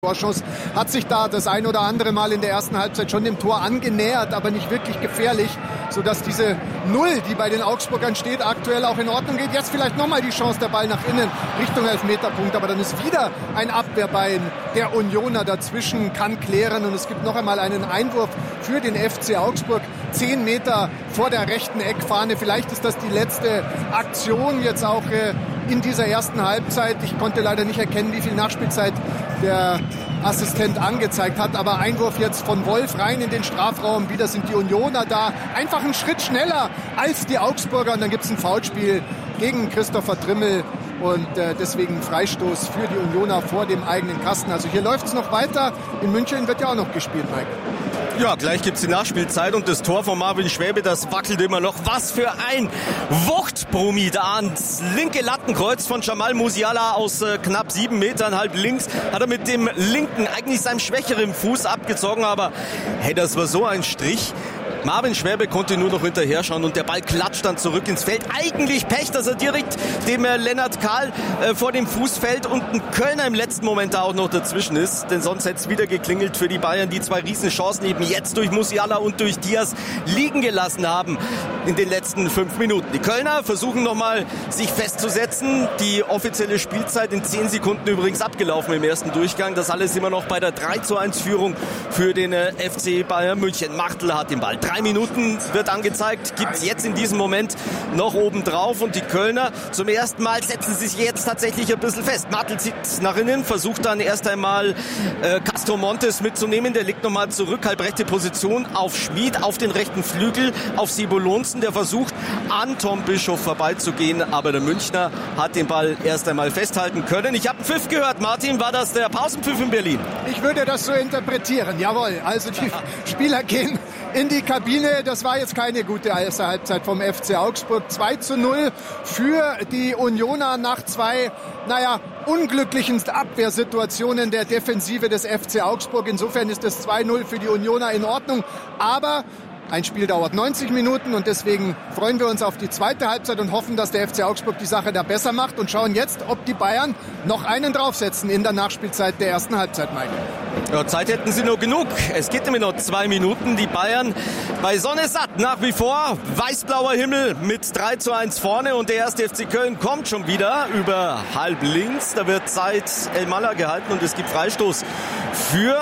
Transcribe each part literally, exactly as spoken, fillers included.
Torschuss hat sich da das ein oder andere Mal in der ersten Halbzeit schon dem Tor angenähert, aber nicht wirklich gefährlich, sodass diese Null, die bei den Augsburgern steht, aktuell auch in Ordnung geht. Jetzt vielleicht nochmal die Chance, der Ball nach innen Richtung Elfmeterpunkt, aber dann ist wieder ein Abwehrbein der Unioner dazwischen, kann klären und es gibt noch einmal einen Einwurf für den F C Augsburg, zehn Meter vor der rechten Eckfahne. Vielleicht ist das die letzte Aktion jetzt auch äh, in dieser ersten Halbzeit. Ich konnte leider nicht erkennen, wie viel Nachspielzeit der Assistent angezeigt hat, aber Einwurf jetzt von Wolf rein in den Strafraum, wieder sind die Unioner da, einfach einen Schritt schneller als die Augsburger und dann gibt es ein Foulspiel gegen Christopher Trimmel und äh, deswegen Freistoß für die Unioner vor dem eigenen Kasten. Also hier läuft es noch weiter, in München wird ja auch noch gespielt, Mike. Ja, gleich gibt's die Nachspielzeit und das Tor von Marvin Schwäbe, das wackelt immer noch. Was für ein Wuchtbrummi da ans linke Lattenkreuz von Jamal Musiala aus äh, knapp sieben Metern, halb links. Hat er mit dem linken, eigentlich seinem schwächeren Fuß abgezogen, aber hey, das war so ein Strich. Marvin Schwäbe konnte nur noch hinterher schauen und der Ball klatscht dann zurück ins Feld. Eigentlich Pech, dass er direkt dem äh, Lennart Kahl äh, vor dem Fuß fällt und ein Kölner im letzten Moment da auch noch dazwischen ist. Denn sonst hätte es wieder geklingelt für die Bayern, die zwei Riesenchancen eben jetzt durch Musiala und durch Diaz liegen gelassen haben in den letzten fünf Minuten. Die Kölner versuchen nochmal sich festzusetzen. Die offizielle Spielzeit in zehn Sekunden übrigens abgelaufen im ersten Durchgang. Das alles immer noch bei der drei zu eins Führung für den äh, F C Bayern München. Martl hat den Ball. Drei Minuten wird angezeigt, gibt es jetzt in diesem Moment noch oben drauf und die Kölner zum ersten Mal setzen sich jetzt tatsächlich ein bisschen fest. Martl zieht nach innen, versucht dann erst einmal äh, Castro Montes mitzunehmen, der legt nochmal zurück, halbrechte Position auf Schmid, auf den rechten Flügel, auf Sebo Lonzen, der versucht an Tom Bischof vorbeizugehen, aber der Münchner hat den Ball erst einmal festhalten können. Ich habe einen Pfiff gehört, Martin, war das der Pausenpfiff in Berlin? Ich würde das so interpretieren, jawohl, also die Spieler gehen in die Kabine. Das war jetzt keine gute erste Halbzeit vom F C Augsburg. zwei zu null für die Unioner nach zwei, naja, unglücklichen Abwehrsituationen der Defensive des F C Augsburg. Insofern ist das zwei null für die Unioner in Ordnung. Aber ein Spiel dauert neunzig Minuten und deswegen freuen wir uns auf die zweite Halbzeit und hoffen, dass der F C Augsburg die Sache da besser macht und schauen jetzt, ob die Bayern noch einen draufsetzen in der Nachspielzeit der ersten Halbzeit, Mike. Ja, Zeit hätten sie noch genug. Es geht nämlich noch zwei Minuten. Die Bayern bei Sonne satt nach wie vor. Weiß-blauer Himmel mit drei zu eins vorne und der erste F C Köln kommt schon wieder über halb links. Da wird Zeit Elmalah gehalten und es gibt Freistoß für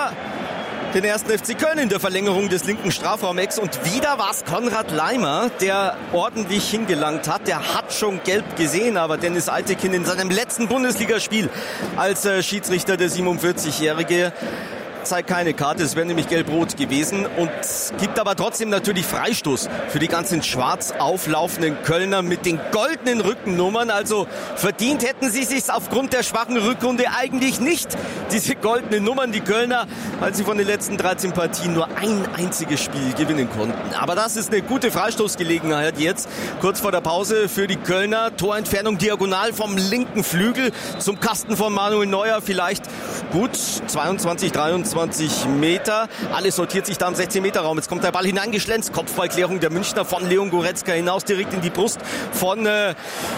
den ersten F C Köln in der Verlängerung des linken Strafraumecks. Und wieder war es Konrad Laimer, der ordentlich hingelangt hat. Der hat schon gelb gesehen, aber Dennis Eitekin in seinem letzten Bundesligaspiel als äh, Schiedsrichter, der siebenundvierzigjährige, zeigt keine Karte, es wäre nämlich gelb-rot gewesen und gibt aber trotzdem natürlich Freistoß für die ganzen schwarz auflaufenden Kölner mit den goldenen Rückennummern. Also verdient hätten sie sich aufgrund der schwachen Rückrunde eigentlich nicht, diese goldenen Nummern, die Kölner, weil sie von den letzten dreizehn Partien nur ein einziges Spiel gewinnen konnten. Aber das ist eine gute Freistoßgelegenheit jetzt, kurz vor der Pause für die Kölner. Torentfernung diagonal vom linken Flügel zum Kasten von Manuel Neuer, vielleicht gut zweiundzwanzig, dreiundzwanzig Meter. Alles sortiert sich da im sechzehn Meter Raum. Jetzt kommt der Ball hineingeschlänzt. Kopfballklärung der Münchner von Leon Goretzka hinaus direkt in die Brust von äh,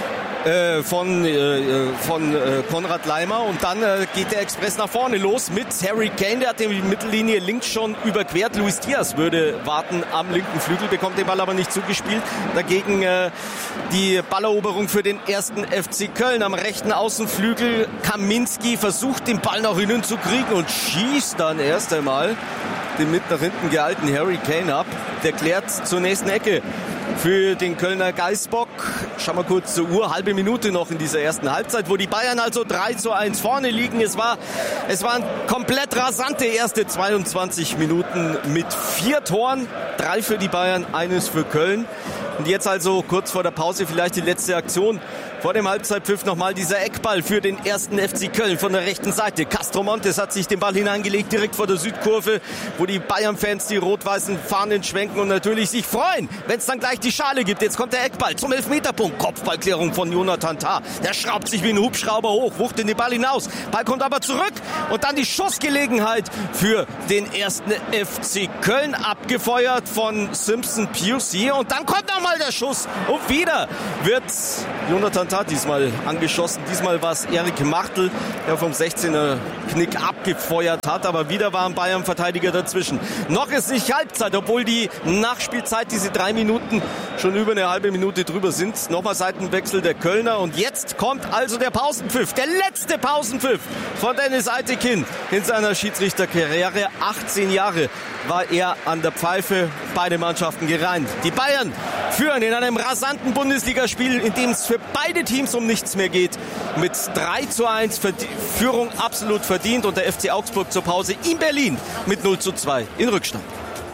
äh, von, äh, von äh, Konrad Laimer. Und dann äh, geht der Express nach vorne los mit Harry Kane. Der hat die Mittellinie links schon überquert. Luis Diaz würde warten am linken Flügel, bekommt den Ball aber nicht zugespielt. Dagegen äh, die Balleroberung für den ersten F C Köln am rechten Außenflügel. Kaminski versucht den Ball nach innen zu kriegen und schießt dann erst einmal den mit nach hinten gehaltenen Harry Kane ab. Der klärt zur nächsten Ecke für den Kölner Geißbock. Schauen wir kurz zur Uhr. Halbe Minute noch in dieser ersten Halbzeit, wo die Bayern also drei zu eins vorne liegen. Es war, es waren komplett rasante erste zweiundzwanzig Minuten mit vier Toren. Drei für die Bayern, eines für Köln. Und jetzt also kurz vor der Pause vielleicht die letzte Aktion. Vor dem Halbzeitpfiff nochmal dieser Eckball für den ersten F C Köln von der rechten Seite. Castro Montes hat sich den Ball hineingelegt, direkt vor der Südkurve, wo die Bayern-Fans die rot-weißen Fahnen schwenken und natürlich sich freuen, wenn es dann gleich die Schale gibt. Jetzt kommt der Eckball zum Elfmeterpunkt. Kopfballklärung von Jonathan Tah. Der schraubt sich wie ein Hubschrauber hoch, wucht in den Ball hinaus. Ball kommt aber zurück und dann die Schussgelegenheit für den ersten F C Köln, abgefeuert von Simpson Pusey. Und dann kommt nochmal der Schuss und wieder wird Jonathan Tah diesmal angeschossen. Diesmal war es Erik Martl, der vom sechzehner Knick abgefeuert hat. Aber wieder waren Bayern-Verteidiger dazwischen. Noch ist nicht Halbzeit, obwohl die Nachspielzeit, diese drei Minuten, schon über eine halbe Minute drüber sind. Nochmal Seitenwechsel der Kölner. Und jetzt kommt also der Pausenpfiff. Der letzte Pausenpfiff von Dennis Eitekin in seiner Schiedsrichterkarriere. achtzehn Jahre war er an der Pfeife. Beide Mannschaften gereint. Die Bayern führen in einem rasanten Bundesligaspiel, in dem es für beide Teams um nichts mehr geht. Mit drei zu eins Führung absolut verdient und der F C Augsburg zur Pause in Berlin mit null zu zwei in Rückstand.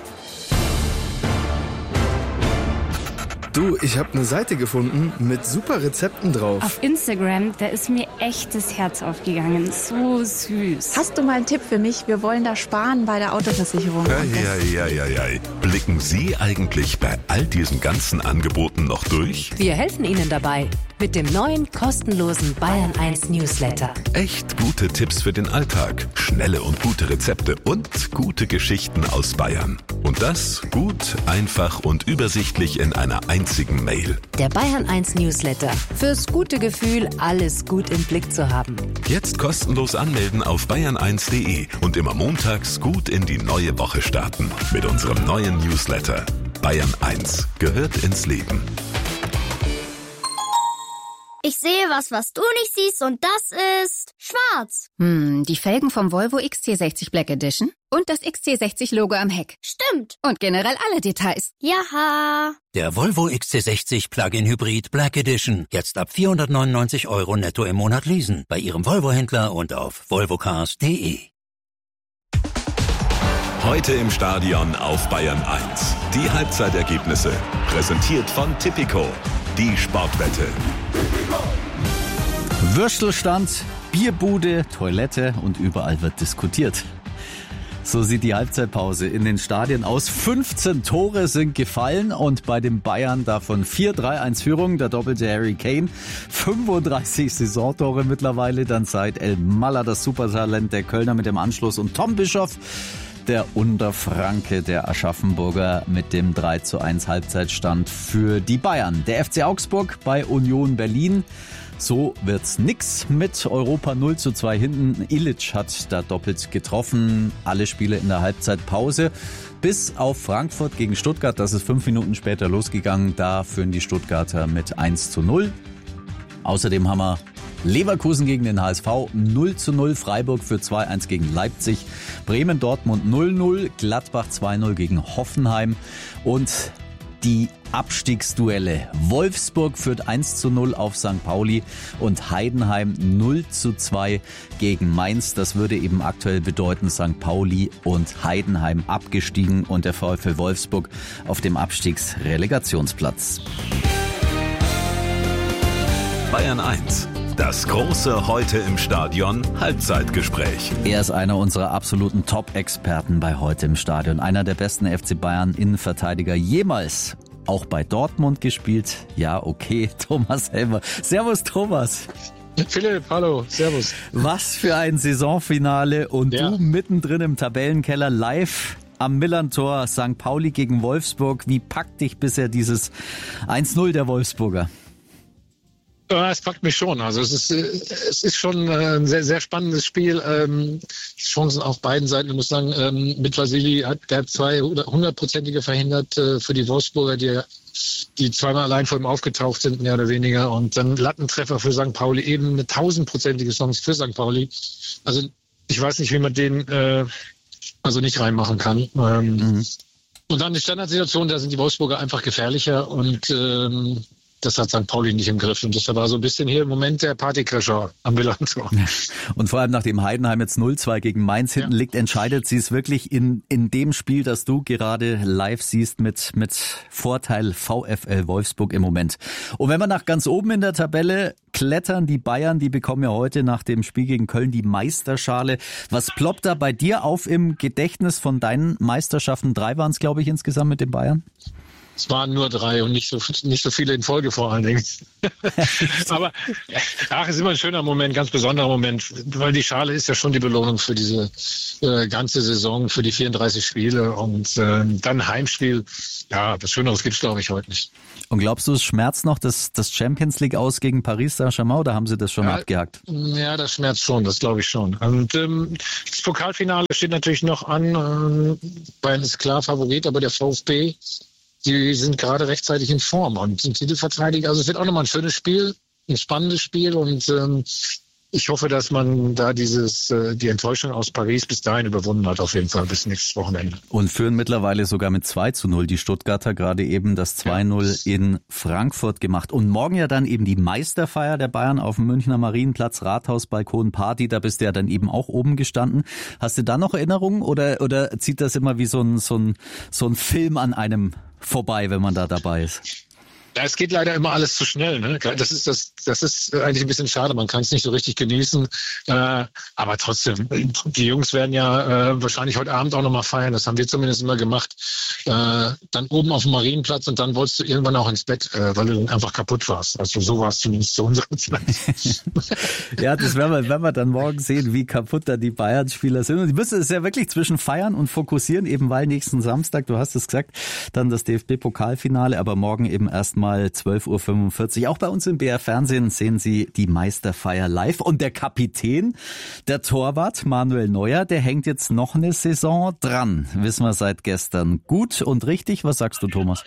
Du, ich habe eine Seite gefunden mit super Rezepten drauf. Auf Instagram, da ist mir echt das Herz aufgegangen. So süß. Hast du mal einen Tipp für mich? Wir wollen da sparen bei der Autoversicherung. Ja, ja, ja, ja, ja. Blicken Sie eigentlich bei all diesen ganzen Angeboten noch durch? Wir helfen Ihnen dabei mit dem neuen kostenlosen Bayern eins Newsletter. Echt gute Tipps für den Alltag, schnelle und gute Rezepte und gute Geschichten aus Bayern. Und das gut, einfach und übersichtlich in einer einzigen Mail. Der Bayern eins Newsletter. Fürs gute Gefühl, alles gut im Blick zu haben. Jetzt kostenlos anmelden auf bayern eins punkt de und immer montags gut in die neue Woche starten. Mit unserem neuen Newsletter. Bayern eins gehört ins Leben. Ich sehe was, was du nicht siehst, und das ist schwarz. Hm, die Felgen vom Volvo X C sechzig Black Edition und das X C sechzig Logo am Heck. Stimmt. Und generell alle Details. Jaha. Der Volvo X C sechzig Plug-in Hybrid Black Edition. Jetzt ab vierhundertneunundneunzig Euro netto im Monat leasen. Bei Ihrem Volvo-Händler und auf volvocars punkt de. Heute im Stadion auf Bayern eins. Die Halbzeitergebnisse. Präsentiert von Tipico. Die Sportwette. Würstelstand, Bierbude, Toilette und überall wird diskutiert. So sieht die Halbzeitpause in den Stadien aus. fünfzehn Tore sind gefallen und bei den Bayern davon vier drei eins Führung. Der doppelte Harry Kane, fünfunddreißig Saisontore mittlerweile. Dann seit El Malla das Supertalent der Kölner mit dem Anschluss und Tom Bischoff, der Unterfranke, der Aschaffenburger mit dem drei zu eins Halbzeitstand für die Bayern. Der F C Augsburg bei Union Berlin. So wird's nix mit Europa null zu zwei hinten. Illich hat da doppelt getroffen. Alle Spiele in der Halbzeitpause. Bis auf Frankfurt gegen Stuttgart. Das ist fünf Minuten später losgegangen. Da führen die Stuttgarter mit eins zu null. Außerdem haben wir Leverkusen gegen den H S V null zu null, Freiburg für zwei eins gegen Leipzig, Bremen Dortmund null null, Gladbach zwei null gegen Hoffenheim und die Abstiegsduelle. Wolfsburg führt eins zu null auf Sankt Pauli und Heidenheim null zu zwei gegen Mainz. Das würde eben aktuell bedeuten, Sankt Pauli und Heidenheim abgestiegen und der VfL Wolfsburg auf dem Abstiegsrelegationsplatz. Bayern eins. Das große Heute im Stadion Halbzeitgespräch. Er ist einer unserer absoluten Top-Experten bei Heute im Stadion. Einer der besten F C Bayern Innenverteidiger jemals. Auch bei Dortmund gespielt. Ja, okay, Thomas Helmer. Servus, Thomas. Philipp, hallo, servus. Was für ein Saisonfinale und ja. Du mittendrin im Tabellenkeller live am Millerntor, Sankt Pauli gegen Wolfsburg. Wie packt dich bisher dieses eins null der Wolfsburger? Ja, es packt mich schon. Also es ist, es ist schon ein sehr, sehr spannendes Spiel. Ähm, Chancen auf beiden Seiten. Ich muss sagen, ähm, mit Vasili hat der zwei hundertprozentige verhindert äh, für die Wolfsburger, die, die zweimal allein vor ihm aufgetaucht sind, mehr oder weniger. Und dann Lattentreffer für Sankt Pauli, eben eine tausendprozentige Chance für Sankt Pauli. Also ich weiß nicht, wie man den äh, also nicht reinmachen kann. Ähm, mhm. Und dann die Standardsituation, da sind die Wolfsburger einfach gefährlicher und ähm, das hat Sankt Pauli nicht im Griff. Und das war so ein bisschen hier im Moment der Partycrasher am Millantor. Und vor allem nachdem Heidenheim jetzt null zwei gegen Mainz hinten ja. liegt, entscheidet sie es wirklich in, in dem Spiel, das du gerade live siehst mit, mit Vorteil VfL Wolfsburg im Moment. Und wenn wir nach ganz oben in der Tabelle klettern, die Bayern, die bekommen ja heute nach dem Spiel gegen Köln die Meisterschale. Was ploppt da bei dir auf im Gedächtnis von deinen Meisterschaften? Drei waren es, glaube ich, insgesamt mit den Bayern? Es waren nur drei und nicht so, nicht so viele in Folge vor allen Dingen. Aber ach, es ist immer ein schöner Moment, ganz besonderer Moment, weil die Schale ist ja schon die Belohnung für diese äh, ganze Saison, für die vierunddreißig Spiele und äh, dann Heimspiel. Ja, was Schöneres gibt's, glaube ich, heute nicht. Und glaubst du, es schmerzt noch das, das Champions League aus gegen Paris Saint-Germain oder haben sie das schon ja, abgehakt? Ja, das schmerzt schon, das glaube ich schon. Und ähm, das Pokalfinale steht natürlich noch an. Ähm, Bayern ist klar Favorit, aber der VfB, die sind gerade rechtzeitig in Form und sind Titelverteidiger. Also es wird auch nochmal ein schönes Spiel, ein spannendes Spiel und ähm, ich hoffe, dass man da dieses äh, die Enttäuschung aus Paris bis dahin überwunden hat, auf jeden Fall bis nächstes Wochenende. Und führen mittlerweile sogar mit zwei zu null. Die Stuttgarter gerade eben das zwei null ja. in Frankfurt gemacht. Und morgen ja dann eben die Meisterfeier der Bayern auf dem Münchner Marienplatz, Rathaus, Balkon, Party. Da bist du ja dann eben auch oben gestanden. Hast du da noch Erinnerungen oder, oder zieht das immer wie so ein, so ein, so ein Film an einem vorbei, wenn man da dabei ist? Ja, es geht leider immer alles zu schnell. Ne? Das ist das, das ist eigentlich ein bisschen schade. Man kann es nicht so richtig genießen. Äh, aber trotzdem, die Jungs werden ja äh, wahrscheinlich heute Abend auch nochmal feiern. Das haben wir zumindest immer gemacht. Äh, dann oben auf dem Marienplatz und dann wolltest du irgendwann auch ins Bett, äh, weil du dann einfach kaputt warst. Also so war es zumindest zu unserer Zeit. Ja, das werden wir, werden wir dann morgen sehen, wie kaputt da die Bayern-Spieler sind. Und die müssen es ja wirklich zwischen feiern und fokussieren, eben weil nächsten Samstag, du hast es gesagt, dann das D F B-Pokalfinale, aber morgen eben erstmal zwölf Uhr fünfundvierzig. Auch bei uns im B R Fernsehen sehen Sie die Meisterfeier live. Und der Kapitän, der Torwart Manuel Neuer, der hängt jetzt noch eine Saison dran. Wissen wir seit gestern. Gut und richtig. Was sagst du, Thomas?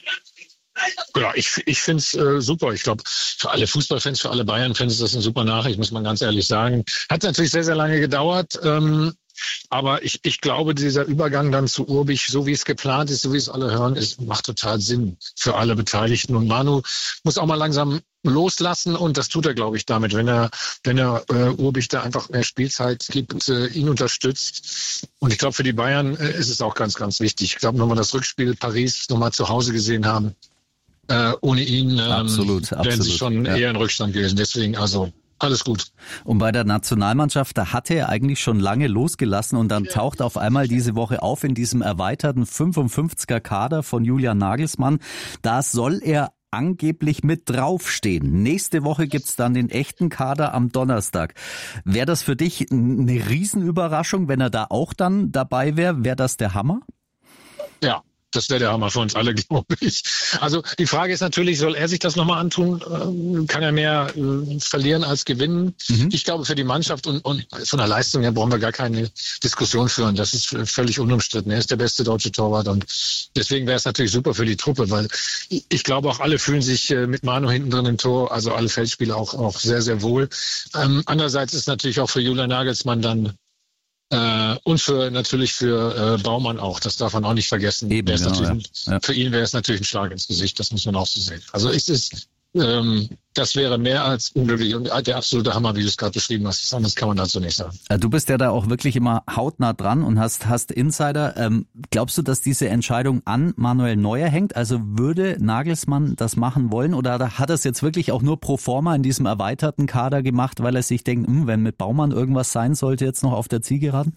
Ja, ich, ich finde es äh, super. Ich glaube, für alle Fußballfans, für alle Bayern-Fans ist das eine super Nachricht, muss man ganz ehrlich sagen. Hat natürlich sehr, sehr lange gedauert. Ähm, aber ich, ich glaube, dieser Übergang dann zu Urbich, so wie es geplant ist, so wie es alle hören, ist, macht total Sinn für alle Beteiligten. Und Manu muss auch mal langsam loslassen und das tut er, glaube ich, damit, wenn er, wenn er äh, Urbich da einfach mehr Spielzeit gibt, äh, ihn unterstützt. Und ich glaube, für die Bayern äh, ist es auch ganz, ganz wichtig. Ich glaube, wenn wir das Rückspiel Paris nochmal zu Hause gesehen haben, äh, ohne ihn ähm, absolut, wären absolut, sie schon ja. eher in Rückstand gewesen. Deswegen also alles gut. Und bei der Nationalmannschaft, da hatte er eigentlich schon lange losgelassen und dann taucht auf einmal diese Woche auf in diesem erweiterten fünfundfünfziger Kader von Julian Nagelsmann. Da soll er angeblich mit draufstehen. Nächste Woche gibt's dann den echten Kader am Donnerstag. Wäre das für dich eine Riesenüberraschung, wenn er da auch dann dabei wäre? Wäre das der Hammer? Ja. Das wäre der Hammer für uns alle, glaube ich. Also die Frage ist natürlich, soll er sich das nochmal antun? Kann er mehr äh, verlieren als gewinnen? Mhm. Ich glaube, für die Mannschaft und, und von der Leistung her brauchen wir gar keine Diskussion führen. Das ist völlig unumstritten. Er ist der beste deutsche Torwart und deswegen wäre es natürlich super für die Truppe, weil ich glaube auch alle fühlen sich äh, mit Manu hinten drin im Tor, also alle Feldspieler auch, auch sehr, sehr wohl. Ähm, andererseits ist natürlich auch für Julian Nagelsmann dann Äh, und für natürlich für äh, Baumann auch, das darf man auch nicht vergessen. Eben, ist genau, natürlich ja. ein, für ihn wäre es natürlich ein Schlag ins Gesicht, das muss man auch so sehen. Also es ist, ähm, das wäre mehr als unglücklich und der absolute Hammer, wie du es gerade beschrieben hast. Anders kann man dazu nicht sagen. Du bist ja da auch wirklich immer hautnah dran und hast, hast Insider. Ähm, glaubst du, dass diese Entscheidung an Manuel Neuer hängt? Also würde Nagelsmann das machen wollen oder hat er es jetzt wirklich auch nur pro forma in diesem erweiterten Kader gemacht, weil er sich denkt, mh, wenn mit Baumann irgendwas sein sollte, jetzt noch auf der Zielgeraden?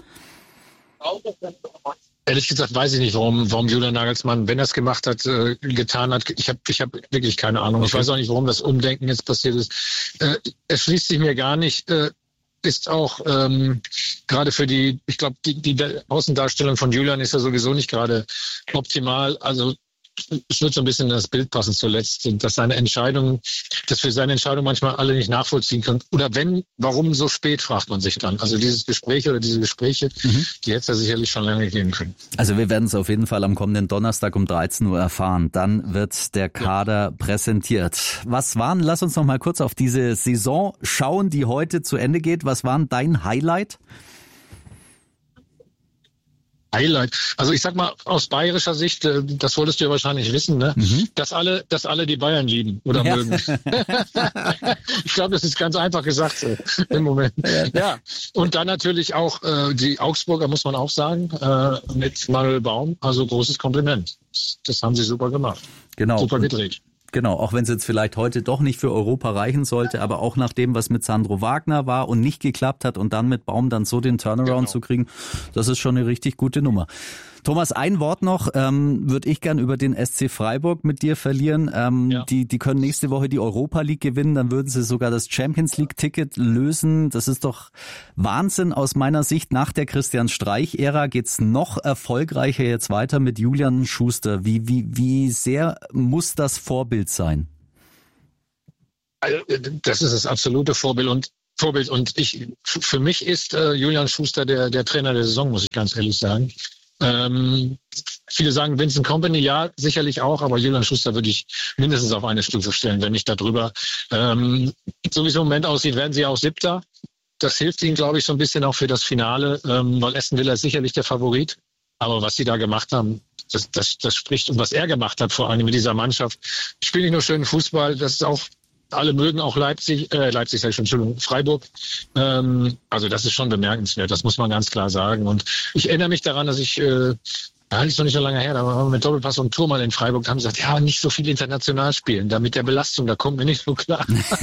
Ehrlich gesagt weiß ich nicht, warum, warum Julian Nagelsmann, wenn er es gemacht hat, äh, getan hat. Ich habe ich hab wirklich keine Ahnung. Ich weiß auch nicht, warum das Umdenken jetzt passiert ist. Äh, es schließt sich mir gar nicht. Äh, ist auch ähm, gerade für die, ich glaube, die, die Außendarstellung von Julian ist ja sowieso nicht gerade optimal. Also es wird so ein bisschen in das Bild passen zuletzt, dass seine Entscheidung, dass wir seine Entscheidung manchmal alle nicht nachvollziehen können. Oder wenn, warum so spät, fragt man sich dann. Also dieses Gespräch oder diese Gespräche, mhm. die hätte es ja sicherlich schon lange geben können. Also wir werden es auf jeden Fall am kommenden Donnerstag um dreizehn Uhr erfahren. Dann wird der Kader ja. präsentiert. Was waren, lass uns noch mal kurz auf diese Saison schauen, die heute zu Ende geht. Was war dein Highlight? Highlight. Also ich sag mal aus bayerischer Sicht, das wolltest du ja wahrscheinlich wissen, ne? Mhm. dass alle, dass alle die Bayern lieben oder ja. mögen. Ich glaube, das ist ganz einfach gesagt so, im Moment. Ja. ja. Und dann natürlich auch äh, die Augsburger, muss man auch sagen, äh, mit Manuel Baum. Also großes Kompliment. Das haben sie super gemacht. Genau. Super gedreht. Genau, auch wenn es jetzt vielleicht heute doch nicht für Europa reichen sollte, aber auch nach dem, was mit Sandro Wagner war und nicht geklappt hat und dann mit Baum dann so den Turnaround genau. zu kriegen, das ist schon eine richtig gute Nummer. Thomas, ein Wort noch, ähm, würde ich gern über den S C Freiburg mit dir verlieren. Ähm, ja. die, die können nächste Woche die Europa League gewinnen, dann würden sie sogar das Champions League-Ticket lösen. Das ist doch Wahnsinn aus meiner Sicht. Nach der Christian Streich-Ära geht's noch erfolgreicher jetzt weiter mit Julian Schuster. Wie, wie, wie sehr muss das Vorbild sein? Also, das ist das absolute Vorbild und Vorbild und ich, für mich ist äh, Julian Schuster der, der Trainer der Saison, muss ich ganz ehrlich sagen. Ähm, viele sagen Vincent Kompany, ja, sicherlich auch, aber Julian Schuster würde ich mindestens auf eine Stufe stellen, wenn nicht darüber. Ähm, so wie es im Moment aussieht, werden sie auch Siebter. Das hilft ihnen, glaube ich, so ein bisschen auch für das Finale, ähm, weil Aston Villa ist sicherlich der Favorit. Aber was sie da gemacht haben, das, das, das spricht, und was er gemacht hat, vor allem mit dieser Mannschaft, spielt nicht nur schönen Fußball, das ist auch, alle mögen auch Leipzig, äh, Leipzig sag ich schon, Entschuldigung, Freiburg. Ähm, also das ist schon bemerkenswert, das muss man ganz klar sagen. Und ich erinnere mich daran, dass ich, äh, ja, ist noch nicht so lange her, da waren wir mit Doppelpass und Tor mal in Freiburg, da haben sie gesagt, ja, nicht so viel international spielen, da mit der Belastung, da kommt mir nicht so klar.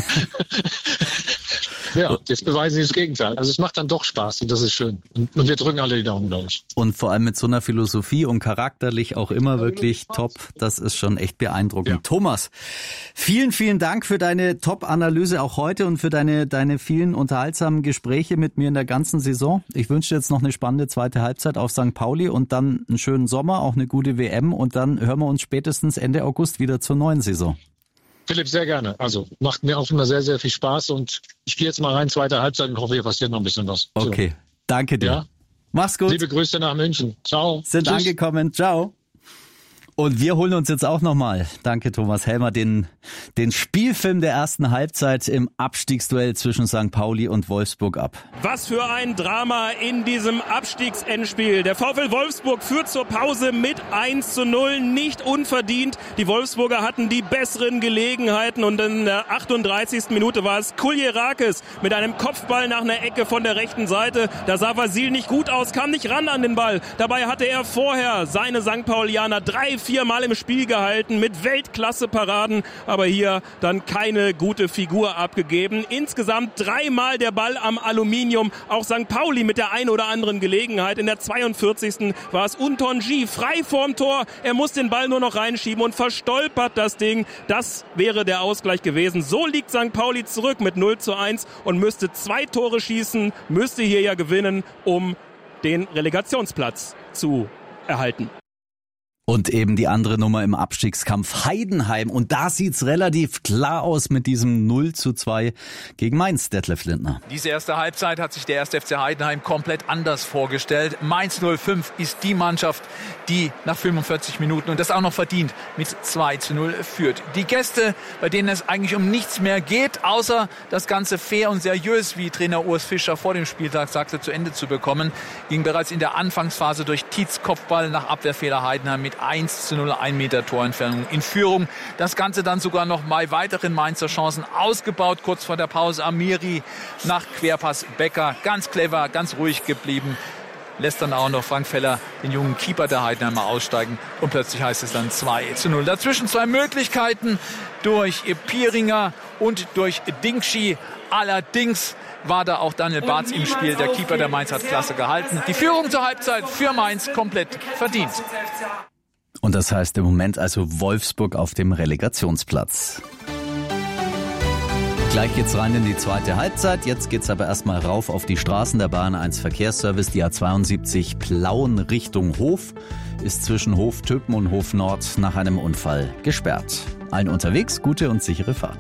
Ja, jetzt beweisen sie das Gegenteil. Also es macht dann doch Spaß und das ist schön. Und, und wir drücken alle die Daumen, glaube ich. Und vor allem mit so einer Philosophie und charakterlich auch immer wirklich top. Das ist schon echt beeindruckend. Ja. Thomas, vielen, vielen Dank für deine Top-Analyse auch heute und für deine, deine vielen unterhaltsamen Gespräche mit mir in der ganzen Saison. Ich wünsche dir jetzt noch eine spannende zweite Halbzeit auf Sankt Pauli und dann einen schönen Sommer, auch eine gute W M und dann hören wir uns spätestens Ende August wieder zur neuen Saison. Philipp, sehr gerne. Also macht mir auch immer sehr, sehr viel Spaß und ich gehe jetzt mal rein, zweite Halbzeit und hoffe, hier passiert noch ein bisschen was. Okay, so. Danke dir. Ja? Mach's gut. Liebe Grüße nach München. Ciao. Sind Tschüss. Angekommen. Ciao. Und wir holen uns jetzt auch nochmal, danke Thomas Helmer, den, den Spielfilm der ersten Halbzeit im Abstiegsduell zwischen Sankt Pauli und Wolfsburg ab. Was für ein Drama in diesem Abstiegsendspiel. Der VfL Wolfsburg führt zur Pause mit eins zu null, nicht unverdient. Die Wolfsburger hatten die besseren Gelegenheiten und in der achtunddreißigsten Minute war es Kuljerakis mit einem Kopfball nach einer Ecke von der rechten Seite. Da sah Vasil nicht gut aus, kam nicht ran an den Ball. Dabei hatte er vorher seine Sankt Paulianer drei, viermal im Spiel gehalten mit Weltklasse-Paraden, aber hier dann keine gute Figur abgegeben. Insgesamt dreimal der Ball am Aluminium. Auch Sankt Pauli mit der ein oder anderen Gelegenheit. In der zweiundvierzigsten war es Untonji frei vorm Tor. Er muss den Ball nur noch reinschieben und verstolpert das Ding. Das wäre der Ausgleich gewesen. So liegt Sankt Pauli zurück mit null zu eins und müsste zwei Tore schießen, müsste hier ja gewinnen, um den Relegationsplatz zu erhalten. Und eben die andere Nummer im Abstiegskampf Heidenheim. Und da sieht's relativ klar aus mit diesem null zu zwei gegen Mainz, Detlef Lindner. Diese erste Halbzeit hat sich der erste F C Heidenheim komplett anders vorgestellt. Mainz null fünf ist die Mannschaft, die nach fünfundvierzig Minuten und das auch noch verdient mit zwei zu null führt. Die Gäste, bei denen es eigentlich um nichts mehr geht, außer das Ganze fair und seriös, wie Trainer Urs Fischer vor dem Spieltag sagte, zu Ende zu bekommen, ging bereits in der Anfangsphase durch Tietz Kopfball nach Abwehrfehler Heidenheim mit eins zu null, ein Meter Torentfernung in Führung. Das Ganze dann sogar noch bei weiteren Mainzer Chancen ausgebaut. Kurz vor der Pause Amiri nach Querpass Becker. Ganz clever, ganz ruhig geblieben. Lässt dann auch noch Frank Feller den jungen Keeper der Heidenheimer aussteigen. Und plötzlich heißt es dann zwei zu null. Dazwischen zwei Möglichkeiten durch Pieringer und durch Dingschi. Allerdings war da auch Daniel Bartz im Spiel. Der Keeper der Mainz hat klasse gehalten. Die Führung zur Halbzeit für Mainz komplett verdient. Und das heißt im Moment also Wolfsburg auf dem Relegationsplatz. Gleich geht's rein in die zweite Halbzeit. Jetzt geht's aber erstmal rauf auf die Straßen. Der Bahn eins Verkehrsservice, die A zweiundsiebzig Plauen Richtung Hof, ist zwischen Hof Töpen und Hof Nord nach einem Unfall gesperrt. Allen unterwegs gute und sichere Fahrt.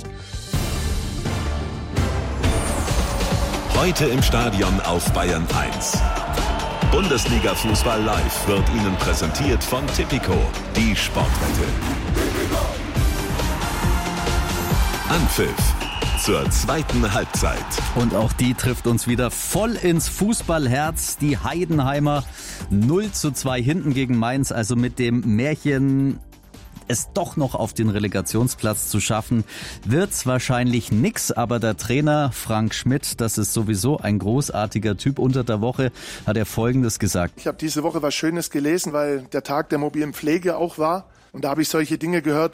Heute im Stadion auf Bayern eins. Bundesliga-Fußball live wird Ihnen präsentiert von Tipico, die Sportwette. Anpfiff zur zweiten Halbzeit. Und auch die trifft uns wieder voll ins Fußballherz. Die Heidenheimer null zu zwei hinten gegen Mainz, also mit dem Märchen es doch noch auf den Relegationsplatz zu schaffen, wird's wahrscheinlich nix, aber der Trainer Frank Schmidt, das ist sowieso ein großartiger Typ, unter der Woche hat er Folgendes gesagt. Ich habe diese Woche was Schönes gelesen, weil der Tag der mobilen Pflege auch war und da habe ich solche Dinge gehört wie,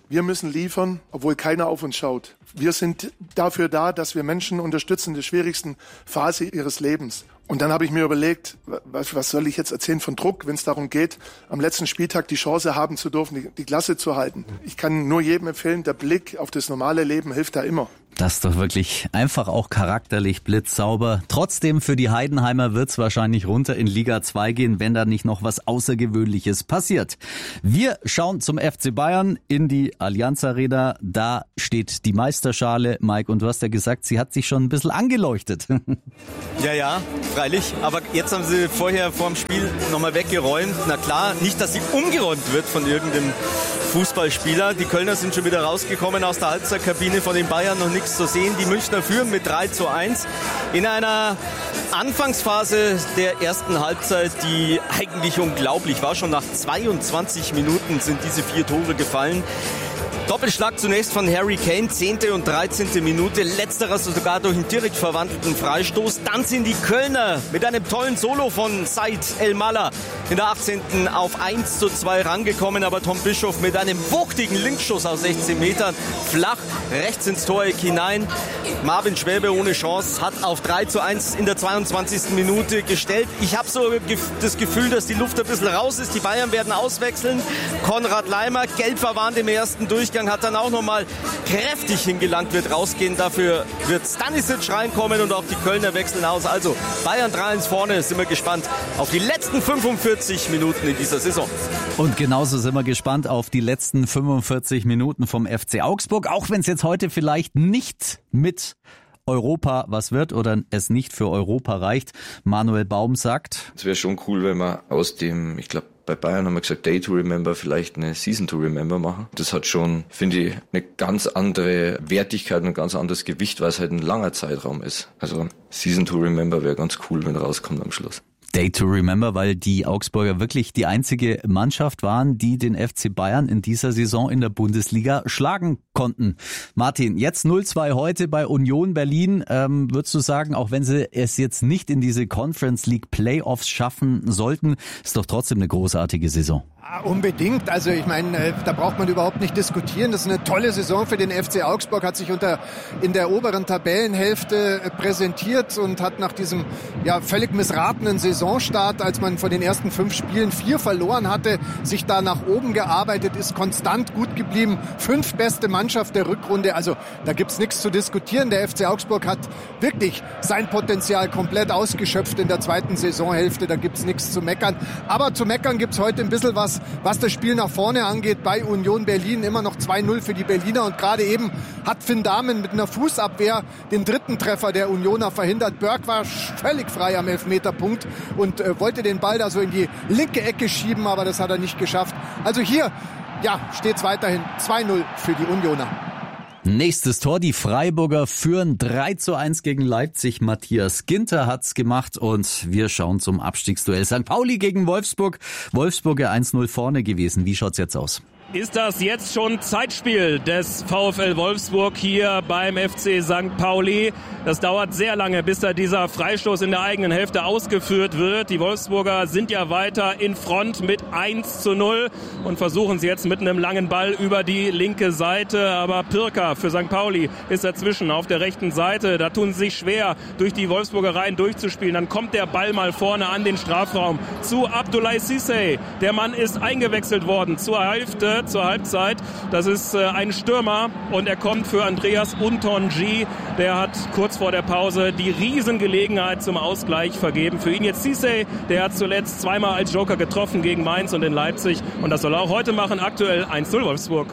Wir müssen liefern, obwohl keiner auf uns schaut. Wir sind dafür da, dass wir Menschen unterstützen in der schwierigsten Phase ihres Lebens. Und dann habe ich mir überlegt, was, was soll ich jetzt erzählen von Druck, wenn es darum geht, am letzten Spieltag die Chance haben zu dürfen, die, die Klasse zu halten. Ich kann nur jedem empfehlen, der Blick auf das normale Leben hilft da immer. Das ist doch wirklich einfach auch charakterlich blitzsauber. Trotzdem für die Heidenheimer wird's wahrscheinlich runter in Liga zwei gehen, wenn da nicht noch was Außergewöhnliches passiert. Wir schauen zum F C Bayern in die Allianz Arena. Da steht die Meisterschale. Mike, und du hast ja gesagt, sie hat sich schon ein bisschen angeleuchtet. Ja, ja, freilich. Aber jetzt haben sie vorher vorm Spiel nochmal weggeräumt. Na klar, nicht, dass sie umgeräumt wird von irgendeinem Fußballspieler. Die Kölner sind schon wieder rausgekommen aus der Halbzeitkabine, von den Bayern noch nichts zu sehen. Die Münchner führen mit drei zu eins in einer Anfangsphase der ersten Halbzeit, die eigentlich unglaublich war. Schon nach zweiundzwanzig Minuten sind diese vier Tore gefallen. Doppelschlag zunächst von Harry Kane, zehnte und dreizehnte Minute, letzterer sogar durch einen direkt verwandelten Freistoß. Dann sind die Kölner mit einem tollen Solo von Said El-Malla in der achtzehnten auf eins zu zwei rangekommen, aber Tom Bischof mit einem wuchtigen Linksschuss aus sechzehn Metern flach rechts ins Toreck hinein. Marvin Schwäbe ohne Chance hat auf drei zu eins in der zweiundzwanzigsten Minute gestellt. Ich habe so das Gefühl, dass die Luft ein bisschen raus ist. Die Bayern werden auswechseln. Konrad Laimer, gelb verwarnt im ersten Durchgang, hat dann auch nochmal kräftig hingelangt, wird rausgehen. Dafür wird Stanisic reinkommen und auch die Kölner wechseln aus. Also Bayern drei eins vorne, sind wir gespannt auf die letzten fünfundvierzig Minuten in dieser Saison. Und genauso sind wir gespannt auf die letzten fünfundvierzig Minuten vom F C Augsburg. Auch wenn es jetzt heute vielleicht nicht mit Europa was wird oder es nicht für Europa reicht. Manuel Baum sagt: Es wäre schon cool, wenn man aus dem, ich glaube, bei Bayern haben wir gesagt, Day to Remember, vielleicht eine Season to Remember machen. Das hat schon, finde ich, eine ganz andere Wertigkeit und ein ganz anderes Gewicht, weil es halt ein langer Zeitraum ist. Also Season to Remember wäre ganz cool, wenn rauskommt am Schluss. Day to remember, weil die Augsburger wirklich die einzige Mannschaft waren, die den F C Bayern in dieser Saison in der Bundesliga schlagen konnten. Martin, jetzt null zwei heute bei Union Berlin. Ähm, würdest du sagen, auch wenn sie es jetzt nicht in diese Conference League Playoffs schaffen sollten, ist doch trotzdem eine großartige Saison? Ja, unbedingt. Also ich meine, da braucht man überhaupt nicht diskutieren. Das ist eine tolle Saison für den F C Augsburg, hat sich unter in der oberen Tabellenhälfte präsentiert und hat nach diesem ja völlig missratenen Saisonstart, als man von den ersten fünf Spielen vier verloren hatte, sich da nach oben gearbeitet, ist konstant gut geblieben. Fünf beste Mannschaft der Rückrunde. Also da gibt's nichts zu diskutieren. Der F C Augsburg hat wirklich sein Potenzial komplett ausgeschöpft in der zweiten Saisonhälfte. Da gibt's nichts zu meckern. Aber zu meckern gibt's heute ein bisschen was, was das Spiel nach vorne angeht. Bei Union Berlin immer noch zwei null für die Berliner. Und gerade eben hat Finn Dahmen mit einer Fußabwehr den dritten Treffer der Unioner verhindert. Börk war völlig frei am Elfmeterpunkt und äh, wollte den Ball da so in die linke Ecke schieben, aber das hat er nicht geschafft. Also hier, ja, steht's weiterhin zwei null für die Unioner. Nächstes Tor, die Freiburger führen drei zu eins gegen Leipzig. Matthias Ginter hat's gemacht und wir schauen zum Abstiegsduell. Sankt Pauli gegen Wolfsburg. Wolfsburg eins null vorne gewesen. Wie schaut's jetzt aus? Ist das jetzt schon Zeitspiel des VfL Wolfsburg hier beim F C Sankt Pauli? Das dauert sehr lange, bis da dieser Freistoß in der eigenen Hälfte ausgeführt wird. Die Wolfsburger sind ja weiter in Front mit eins zu null und versuchen es jetzt mit einem langen Ball über die linke Seite. Aber Pirker für Sankt Pauli ist dazwischen auf der rechten Seite. Da tun sie sich schwer, durch die Wolfsburger Reihen durchzuspielen. Dann kommt der Ball mal vorne an den Strafraum zu Abdoulaye Cissé. Der Mann ist eingewechselt worden zur Hälfte. Zur Halbzeit. Das ist äh, ein Stürmer und er kommt für Andreas Untonji. Der hat kurz vor der Pause die Riesengelegenheit zum Ausgleich vergeben. Für ihn jetzt Cissé, der hat zuletzt zweimal als Joker getroffen gegen Mainz und in Leipzig und das soll er auch heute machen. Aktuell eins null Wolfsburg.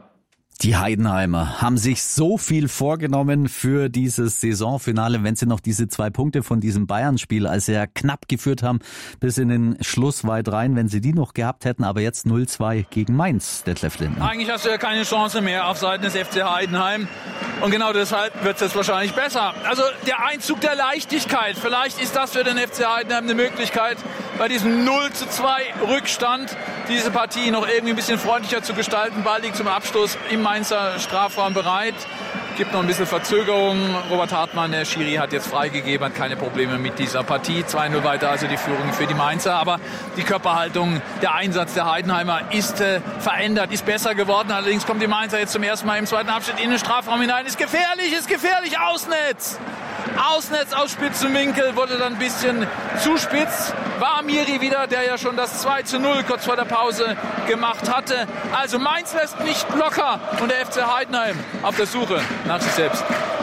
Die Heidenheimer haben sich so viel vorgenommen für dieses Saisonfinale, wenn sie noch diese zwei Punkte von diesem Bayern-Spiel, als sie ja knapp geführt haben, bis in den Schluss weit rein, wenn sie die noch gehabt hätten, aber jetzt null zwei gegen Mainz, Detlef Lindner. Eigentlich hast du ja keine Chance mehr auf Seiten des F C Heidenheim und genau deshalb wird es jetzt wahrscheinlich besser. Also der Einzug der Leichtigkeit, vielleicht ist das für den F C Heidenheim eine Möglichkeit, bei diesem null zu zwei Rückstand diese Partie noch irgendwie ein bisschen freundlicher zu gestalten. Ball liegt zum Abschluss im Mainzer Strafraum bereit. Gibt noch ein bisschen Verzögerung. Robert Hartmann, der Schiri, hat jetzt freigegeben, hat keine Probleme mit dieser Partie. zwei null weiter, also die Führung für die Mainzer. Aber die Körperhaltung, der Einsatz der Heidenheimer ist äh, verändert, ist besser geworden. Allerdings kommt die Mainzer jetzt zum ersten Mal im zweiten Abschnitt in den Strafraum hinein. Ist gefährlich, ist gefährlich, Ausnetz! Ausnetz aus spitzem Winkel, wurde dann ein bisschen zu spitz. War Amiri wieder, der ja schon das zwei zu null kurz vor der Pause gemacht hatte. Also Mainz lässt nicht locker und der F C Heidenheim auf der Suche nach sich selbst.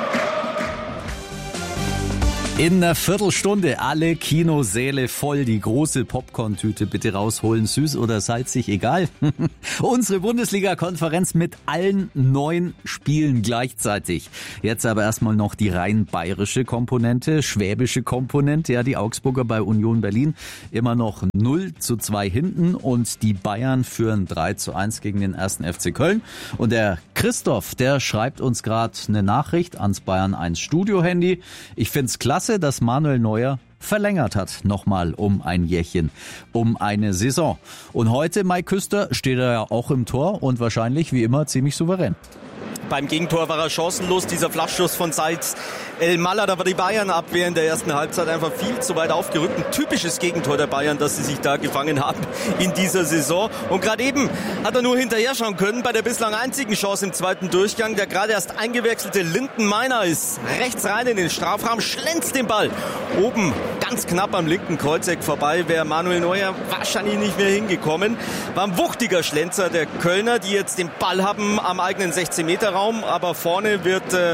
In einer Viertelstunde alle Kinosäle voll. Die große Popcorn-Tüte bitte rausholen, süß oder salzig, egal. Unsere Bundesliga-Konferenz mit allen neun Spielen gleichzeitig. Jetzt aber erstmal noch die rein bayerische Komponente, schwäbische Komponente. Ja, die Augsburger bei Union Berlin immer noch null zu zwei hinten und die Bayern führen drei zu eins gegen den ersten F C Köln. Und der Christoph, der schreibt uns gerade eine Nachricht ans Bayern eins Studio-Handy. Ich find's klasse, dass Manuel Neuer verlängert hat, nochmal um ein Jährchen, um eine Saison. Und heute, Mike Küster, steht er ja auch im Tor und wahrscheinlich wie immer ziemlich souverän. Beim Gegentor war er chancenlos, dieser Flachschuss von Seitz El Malla, da war die Bayern-Abwehr in der ersten Halbzeit einfach viel zu weit aufgerückt. Ein typisches Gegentor der Bayern, dass sie sich da gefangen haben in dieser Saison. Und gerade eben hat er nur hinterher schauen können bei der bislang einzigen Chance im zweiten Durchgang. Der gerade erst eingewechselte Linden Meiner ist rechts rein in den Strafraum, schlänzt den Ball oben ganz knapp am linken Kreuzeck vorbei. Wäre Manuel Neuer wahrscheinlich nicht mehr hingekommen. War ein wuchtiger Schlenzer der Kölner, die jetzt den Ball haben am eigenen sechzehn Meter Raum, aber vorne wird äh,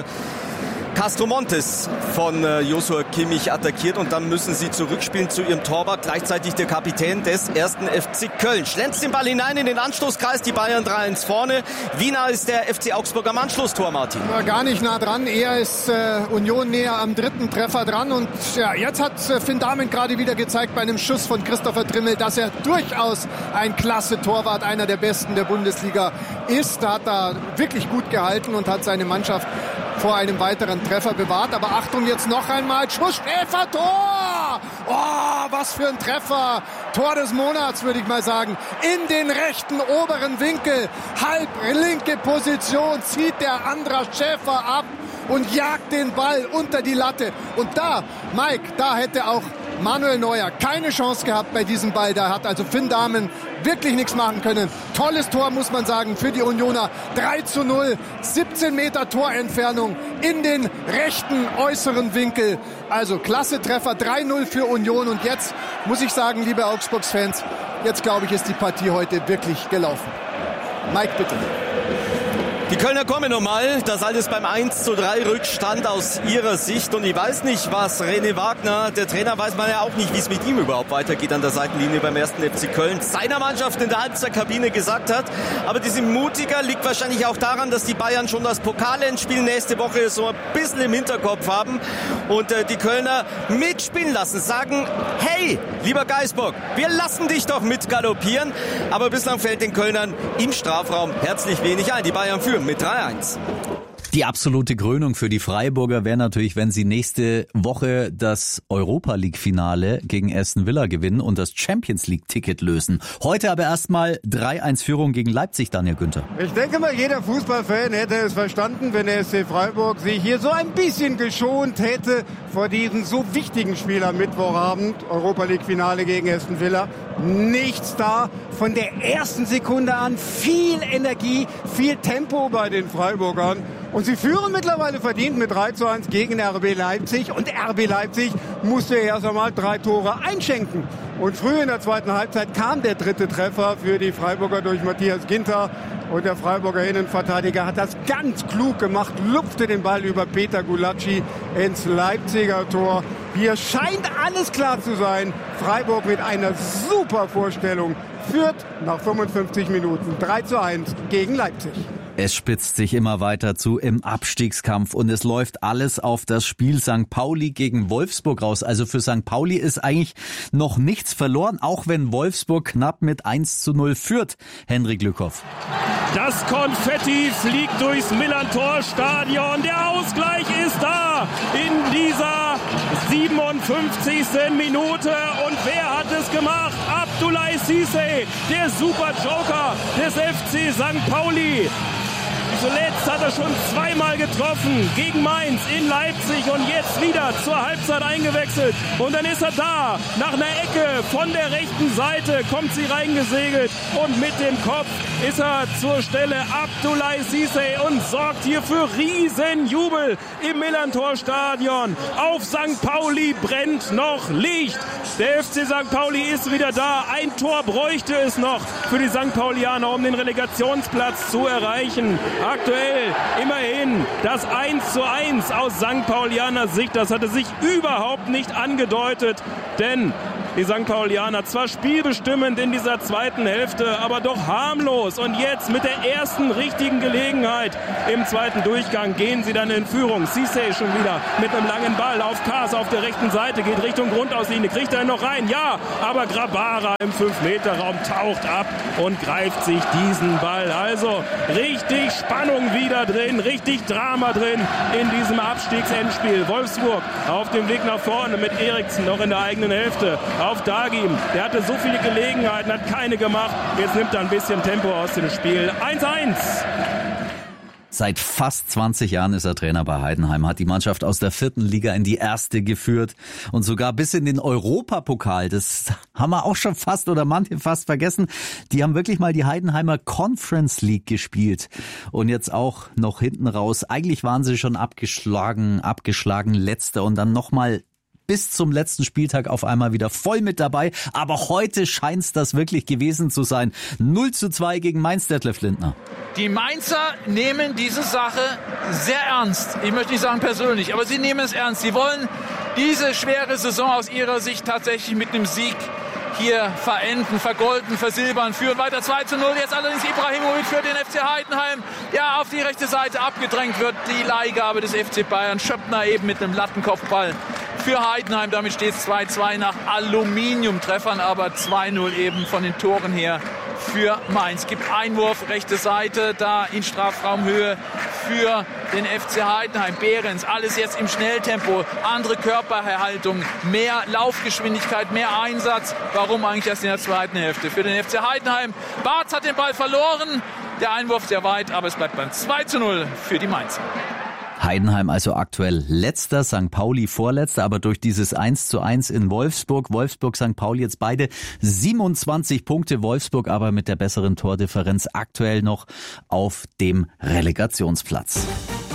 Castro Montes von äh, Joshua Kimmich attackiert und dann müssen sie zurückspielen zu ihrem Torwart. Gleichzeitig der Kapitän des ersten F C Köln. Schlänzt den Ball hinein in den Anstoßkreis, die Bayern drei eins vorne. Wie nah ist der F C Augsburg am Anschlusstor, Martin? Ja, gar nicht nah dran, eher ist äh, Union näher am dritten Treffer dran und ja, jetzt hat äh, Finn Dahmen gerade wieder gezeigt bei einem Schuss von Christopher Trimmel, dass er durchaus ein klasse Torwart, einer der besten der Bundesliga ist. Da hat er wirklich gut gehalten und hat seine Mannschaft vor einem weiteren Treffer bewahrt. Aber Achtung, jetzt noch einmal. Schusstreffer, Tor! Oh, was für ein Treffer. Tor des Monats, würde ich mal sagen. In den rechten oberen Winkel. Halb linke Position. Zieht der Andras Schäfer ab und jagt den Ball unter die Latte. Und da, Mike, da hätte auch Manuel Neuer keine Chance gehabt bei diesem Ball. Da hat also Finn Dahmen wirklich nichts machen können. Tolles Tor, muss man sagen, für die Unioner. drei zu null, siebzehn Meter Torentfernung in den rechten äußeren Winkel. Also klasse Treffer, drei null für Union. Und jetzt muss ich sagen, liebe Augsburgs-Fans, jetzt glaube ich, ist die Partie heute wirklich gelaufen. Mike, bitte. Die Kölner kommen nochmal. Das alles beim eins zu drei Rückstand aus ihrer Sicht. Und ich weiß nicht, was René Wagner, der Trainer, weiß man ja auch nicht, wie es mit ihm überhaupt weitergeht an der Seitenlinie beim ersten F C Köln, seiner Mannschaft in der Halbzeitkabine gesagt hat. Aber die sind mutiger, liegt wahrscheinlich auch daran, dass die Bayern schon das Pokalendspiel nächste Woche so ein bisschen im Hinterkopf haben. Und äh, die Kölner mitspielen lassen, sagen, hey, lieber Geisbock, wir lassen dich doch mit galoppieren. Aber bislang fällt den Kölnern im Strafraum herzlich wenig ein. Die Bayern führen mit drei eins. Die absolute Krönung für die Freiburger wäre natürlich, wenn sie nächste Woche das Europa-League-Finale gegen Aston Villa gewinnen und das Champions-League-Ticket lösen. Heute aber erstmal drei eins Führung gegen Leipzig, Daniel Günther. Ich denke mal, jeder Fußballfan hätte es verstanden, wenn der S C Freiburg sich hier so ein bisschen geschont hätte vor diesem so wichtigen Spiel am Mittwochabend. Europa-League-Finale gegen Aston Villa. Nichts da. Von der ersten Sekunde an viel Energie, viel Tempo bei den Freiburgern. Und sie führen mittlerweile verdient mit drei zu eins gegen R B Leipzig. Und R B Leipzig musste erst einmal drei Tore einschenken. Und früh in der zweiten Halbzeit kam der dritte Treffer für die Freiburger durch Matthias Ginter. Und der Freiburger Innenverteidiger hat das ganz klug gemacht, lupfte den Ball über Peter Gulacsi ins Leipziger Tor. Hier scheint alles klar zu sein. Freiburg mit einer super Vorstellung führt nach fünfundfünfzig Minuten drei zu eins gegen Leipzig. Es spitzt sich immer weiter zu im Abstiegskampf und es läuft alles auf das Spiel Sankt Pauli gegen Wolfsburg raus. Also für Sankt Pauli ist eigentlich noch nichts verloren, auch wenn Wolfsburg knapp mit eins zu null führt. Henrik Lückhoff. Das Konfetti fliegt durchs Millantor-Stadion. Der Ausgleich ist da in dieser siebenundfünfzigsten Minute. Und wer hat es gemacht? Abdoulaye Cissé, der Super Joker des F C Sankt Pauli. Zuletzt hat er schon zweimal getroffen gegen Mainz in Leipzig und jetzt wieder zur Halbzeit eingewechselt. Und dann ist er da. Nach einer Ecke von der rechten Seite kommt sie reingesegelt und mit dem Kopf ist er zur Stelle Abdoulaye Cissé und sorgt hier für Riesenjubel im Millerntor-Stadion. Auf Sankt Pauli brennt noch Licht. Der F C Sankt Pauli ist wieder da. Ein Tor bräuchte es noch für die Sankt Paulianer, um den Relegationsplatz zu erreichen. Aktuell immerhin das eins zu eins aus Sankt Paulianer Sicht. Das hatte sich überhaupt nicht angedeutet, denn die Sankt Paulianer zwar spielbestimmend in dieser zweiten Hälfte, aber doch harmlos. Und jetzt mit der ersten richtigen Gelegenheit im zweiten Durchgang gehen sie dann in Führung. Cissé schon wieder mit einem langen Ball auf Kaas auf der rechten Seite, geht Richtung Grundauslinie. Kriegt er noch rein? Ja, aber Grabara im fünf Meter Raum taucht ab und greift sich diesen Ball. Also richtig Spannung wieder drin, richtig Drama drin in diesem Abstiegsendspiel. Wolfsburg auf dem Weg nach vorne mit Eriksen noch in der eigenen Hälfte. Auf Dagim, der hatte so viele Gelegenheiten, hat keine gemacht. Jetzt nimmt er ein bisschen Tempo aus dem Spiel. eins eins. Seit fast zwanzig Jahren ist er Trainer bei Heidenheim, hat die Mannschaft aus der vierten Liga in die erste geführt und sogar bis in den Europapokal. Das haben wir auch schon fast oder manche fast vergessen. Die haben wirklich mal die Heidenheimer Conference League gespielt und jetzt auch noch hinten raus. Eigentlich waren sie schon abgeschlagen, abgeschlagen Letzter und dann nochmal bis zum letzten Spieltag auf einmal wieder voll mit dabei. Aber heute scheint es das wirklich gewesen zu sein. null zu zwei gegen Mainz, Detlef Lindner. Die Mainzer nehmen diese Sache sehr ernst. Ich möchte nicht sagen persönlich, aber sie nehmen es ernst. Sie wollen diese schwere Saison aus ihrer Sicht tatsächlich mit einem Sieg hier verenden, vergolden, versilbern, führen weiter zwei zu null. Jetzt allerdings Ibrahimovic für den F C Heidenheim, der auf die rechte Seite abgedrängt wird. Die Leihgabe des F C Bayern. Schöppner eben mit einem Lattenkopfball für Heidenheim. Damit steht es zwei zwei nach Aluminiumtreffern, aber zwei null eben von den Toren her für Mainz. Gibt Einwurf, rechte Seite, da in Strafraumhöhe für den F C Heidenheim. Behrens, alles jetzt im Schnelltempo, andere Körperhaltung, mehr Laufgeschwindigkeit, mehr Einsatz. Warum eigentlich erst in der zweiten Hälfte? Für den F C Heidenheim. Bartz hat den Ball verloren. Der Einwurf sehr weit, aber es bleibt beim zwei zu null für die Mainzer. Heidenheim also aktuell letzter, Sankt Pauli vorletzter, aber durch dieses eins zu eins in Wolfsburg, Wolfsburg, Sankt Pauli jetzt beide siebenundzwanzig Punkte, Wolfsburg aber mit der besseren Tordifferenz aktuell noch auf dem Relegationsplatz.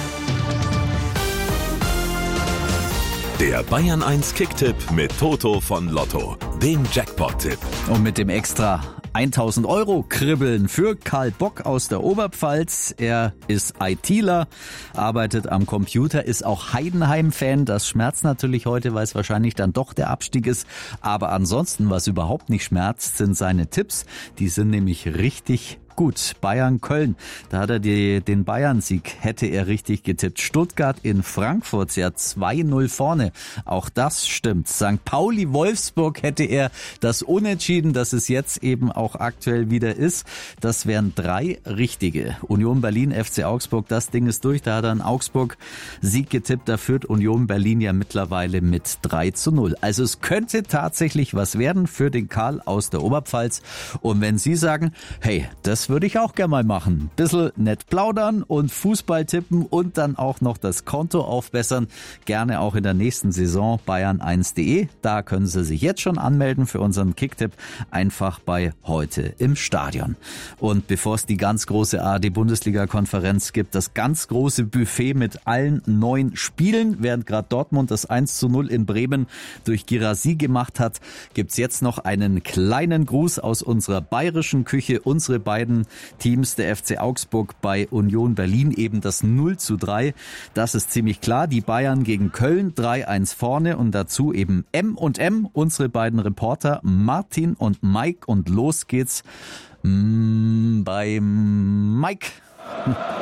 Der Bayern eins Kicktipp mit Toto von Lotto, dem Jackpot-Tipp. Und mit dem extra tausend Euro kribbeln für Karl Bock aus der Oberpfalz. Er ist ITler, arbeitet am Computer, ist auch Heidenheim-Fan. Das schmerzt natürlich heute, weil es wahrscheinlich dann doch der Abstieg ist. Aber ansonsten, was überhaupt nicht schmerzt, sind seine Tipps. Die sind nämlich richtig gut. Bayern-Köln, da hat er die, den Bayern-Sieg, hätte er richtig getippt. Stuttgart in Frankfurt, ja zwei null vorne. Auch das stimmt. Sankt Pauli-Wolfsburg hätte er das Unentschieden, das es jetzt eben auch aktuell wieder ist. Das wären drei richtige. Union Berlin, F C Augsburg, das Ding ist durch. Da hat er einen Augsburg-Sieg getippt. Da führt Union Berlin ja mittlerweile mit drei zu null. Also es könnte tatsächlich was werden für den Karl aus der Oberpfalz. Und wenn Sie sagen, hey, das Das würde ich auch gerne mal machen. Bisschen nett plaudern und Fußball tippen und dann auch noch das Konto aufbessern. Gerne auch in der nächsten Saison bayern eins punkt de. Da können Sie sich jetzt schon anmelden für unseren Kicktipp. Einfach bei Heute im Stadion. Und bevor es die ganz große A R D-Bundesliga-Konferenz gibt, das ganz große Buffet mit allen neun Spielen, während gerade Dortmund das eins zu null in Bremen durch Girassi gemacht hat, gibt's jetzt noch einen kleinen Gruß aus unserer bayerischen Küche. Unsere beiden Teams, der F C Augsburg bei Union Berlin, eben das null zu drei. Das ist ziemlich klar. Die Bayern gegen Köln drei eins vorne und dazu eben M und M, unsere beiden Reporter Martin und Mike. Und los geht's mm, bei Mike.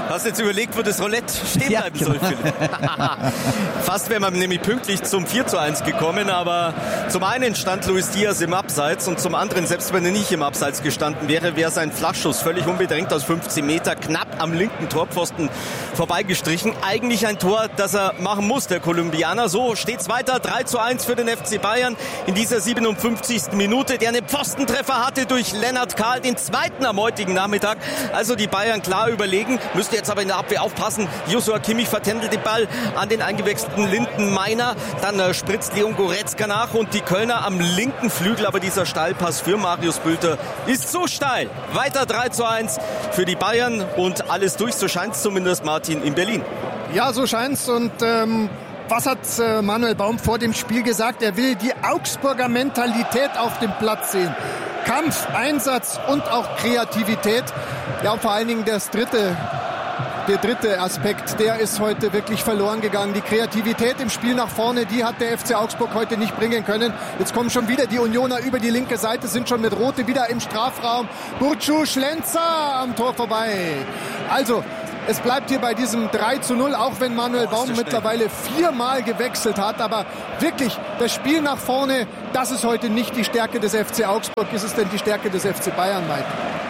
Hast jetzt überlegt, wo das Roulette stehen Ja, bleiben soll, genau. Philipp? Fast wäre man nämlich pünktlich zum vier zu eins gekommen, aber zum einen stand Luis Diaz im Abseits und zum anderen, selbst wenn er nicht im Abseits gestanden wäre, wäre sein Flachschuss völlig unbedrängt aus fünfzehn Meter knapp am linken Torpfosten vorbeigestrichen. Eigentlich ein Tor, das er machen muss, der Kolumbianer. So steht's weiter, drei zu eins für den F C Bayern in dieser siebenundfünfzigsten Minute, der einen Pfostentreffer hatte durch Lennart Kahl, den zweiten am heutigen Nachmittag. Also die Bayern klar überlegen, müsste jetzt aber in der Abwehr aufpassen. Joshua Kimmich vertändelt den Ball an den eingewechselten Linden Meiner. Dann äh, spritzt Leon Goretzka nach und die Kölner am linken Flügel. Aber dieser Steilpass für Marius Bülter ist so steil. Weiter drei zu eins für die Bayern und alles durch, so scheint es zumindest, Martin, in Berlin. Ja, so scheint's. Und ähm, was hat äh, Manuel Baum vor dem Spiel gesagt? Er will die Augsburger Mentalität auf dem Platz sehen. Kampf, Einsatz und auch Kreativität. Ja, und vor allen Dingen das dritte, der dritte Aspekt, der ist heute wirklich verloren gegangen. Die Kreativität im Spiel nach vorne, die hat der F C Augsburg heute nicht bringen können. Jetzt kommen schon wieder die Unioner über die linke Seite, sind schon mit Rote wieder im Strafraum. Burcu Schlenzer am Tor vorbei. Also, es bleibt hier bei diesem drei zu null, auch wenn Manuel Baum mittlerweile viermal gewechselt hat. Aber wirklich, das Spiel nach vorne, das ist heute nicht die Stärke des F C Augsburg. Ist es denn die Stärke des F C Bayern, Mike?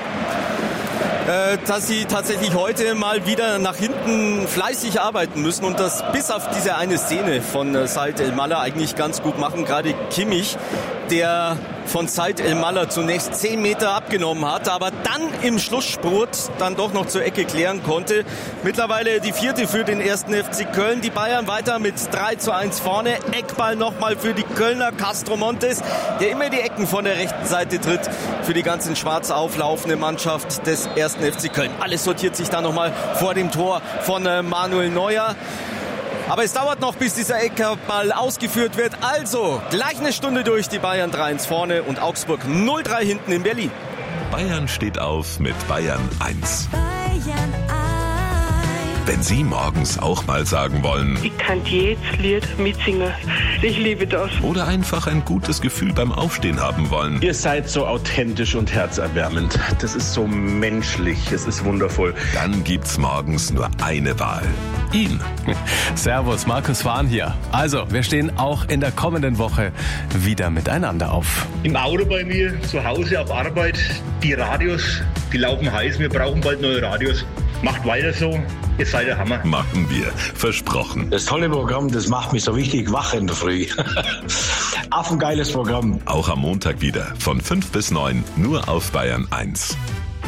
Äh, dass sie tatsächlich heute mal wieder nach hinten fleißig arbeiten müssen und das bis auf diese eine Szene von äh, Said El-Mallah eigentlich ganz gut machen. Gerade Kimmich, der von Said El-Mallah zunächst zehn Meter abgenommen hat, aber dann im Schlussspurt dann doch noch zur Ecke klären konnte. Mittlerweile die vierte für den ersten F C Köln. Die Bayern weiter mit drei zu eins vorne. Eckball nochmal für die Kölner. Castro Montes, der immer die Ecken von der rechten Seite tritt für die ganzen schwarz auflaufende Mannschaft des ersten F C Köln. Alles sortiert sich da nochmal vor dem Tor von äh, Manuel Neuer. Aber es dauert noch, bis dieser Eckerball ausgeführt wird. Also, gleich eine Stunde durch, die Bayern drei eins vorne und Augsburg null drei hinten in Berlin. Bayern steht auf mit Bayern eins. Bayern eins. Wenn Sie morgens auch mal sagen wollen, ich kann jedes Lied mitsingen. Ich liebe das. Oder einfach ein gutes Gefühl beim Aufstehen haben wollen. Ihr seid so authentisch und herzerwärmend. Das ist so menschlich. Es ist wundervoll. Dann gibt's morgens nur eine Wahl. Ihn. Servus, Markus Wahn hier. Also, wir stehen auch in der kommenden Woche wieder miteinander auf. Im Auto bei mir, zu Hause, auf Arbeit, die Radios, die laufen heiß. Wir brauchen bald neue Radios. Macht weiter so, ihr seid der Hammer. Machen wir, versprochen. Das tolle Programm, das macht mich so richtig wach in der Früh. Affengeiles Programm. Auch am Montag wieder, von fünf bis neun, nur auf Bayern eins.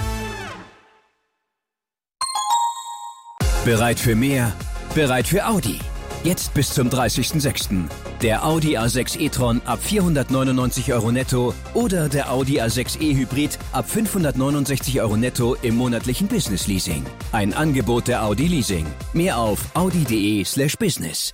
Bereit für mehr? Bereit für Audi. Jetzt bis zum dreißigsten sechsten Der Audi A sechs e-tron ab vierhundertneunundneunzig Euro netto oder der Audi A sechs e-Hybrid ab fünfhundertneunundsechzig Euro netto im monatlichen Business-Leasing. Ein Angebot der Audi Leasing. Mehr auf audi.de slash business.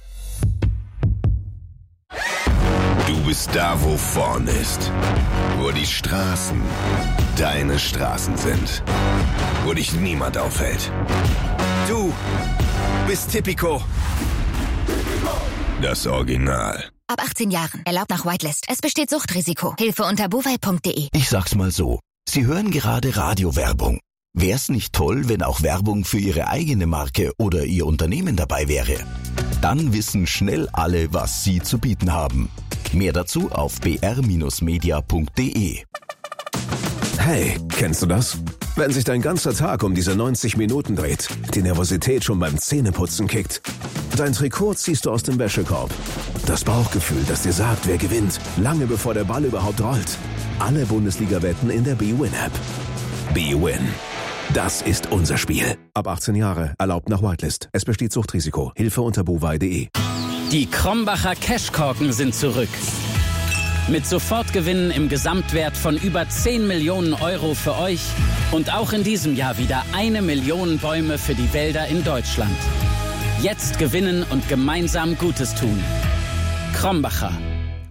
Du bist da, wo vorn ist. Wo die Straßen deine Straßen sind. Wo dich niemand aufhält. Du bist Tipico. Das Original. Ab achtzehn Jahren. Erlaubt nach Whitelist. Es besteht Suchtrisiko. Hilfe unter bovai punkt de. Ich sag's mal so. Sie hören gerade Radiowerbung. Wär's nicht toll, wenn auch Werbung für Ihre eigene Marke oder Ihr Unternehmen dabei wäre? Dann wissen schnell alle, was Sie zu bieten haben. Mehr dazu auf b r media punkt de. Hey, kennst du das? Wenn sich dein ganzer Tag um diese neunzig Minuten dreht, die Nervosität schon beim Zähneputzen kickt. Dein Trikot ziehst du aus dem Wäschekorb. Das Bauchgefühl, das dir sagt, wer gewinnt, lange bevor der Ball überhaupt rollt. Alle Bundesliga-Wetten in der B-Win-App. B-Win. Das ist unser Spiel. Ab achtzehn Jahre, erlaubt nach Whitelist. Es besteht Suchtrisiko. Hilfe unter bovai punkt de. Die Krombacher Cashkorken sind zurück. Mit Sofortgewinnen im Gesamtwert von über zehn Millionen Euro für euch und auch in diesem Jahr wieder eine Million Bäume für die Wälder in Deutschland. Jetzt gewinnen und gemeinsam Gutes tun. Krombacher.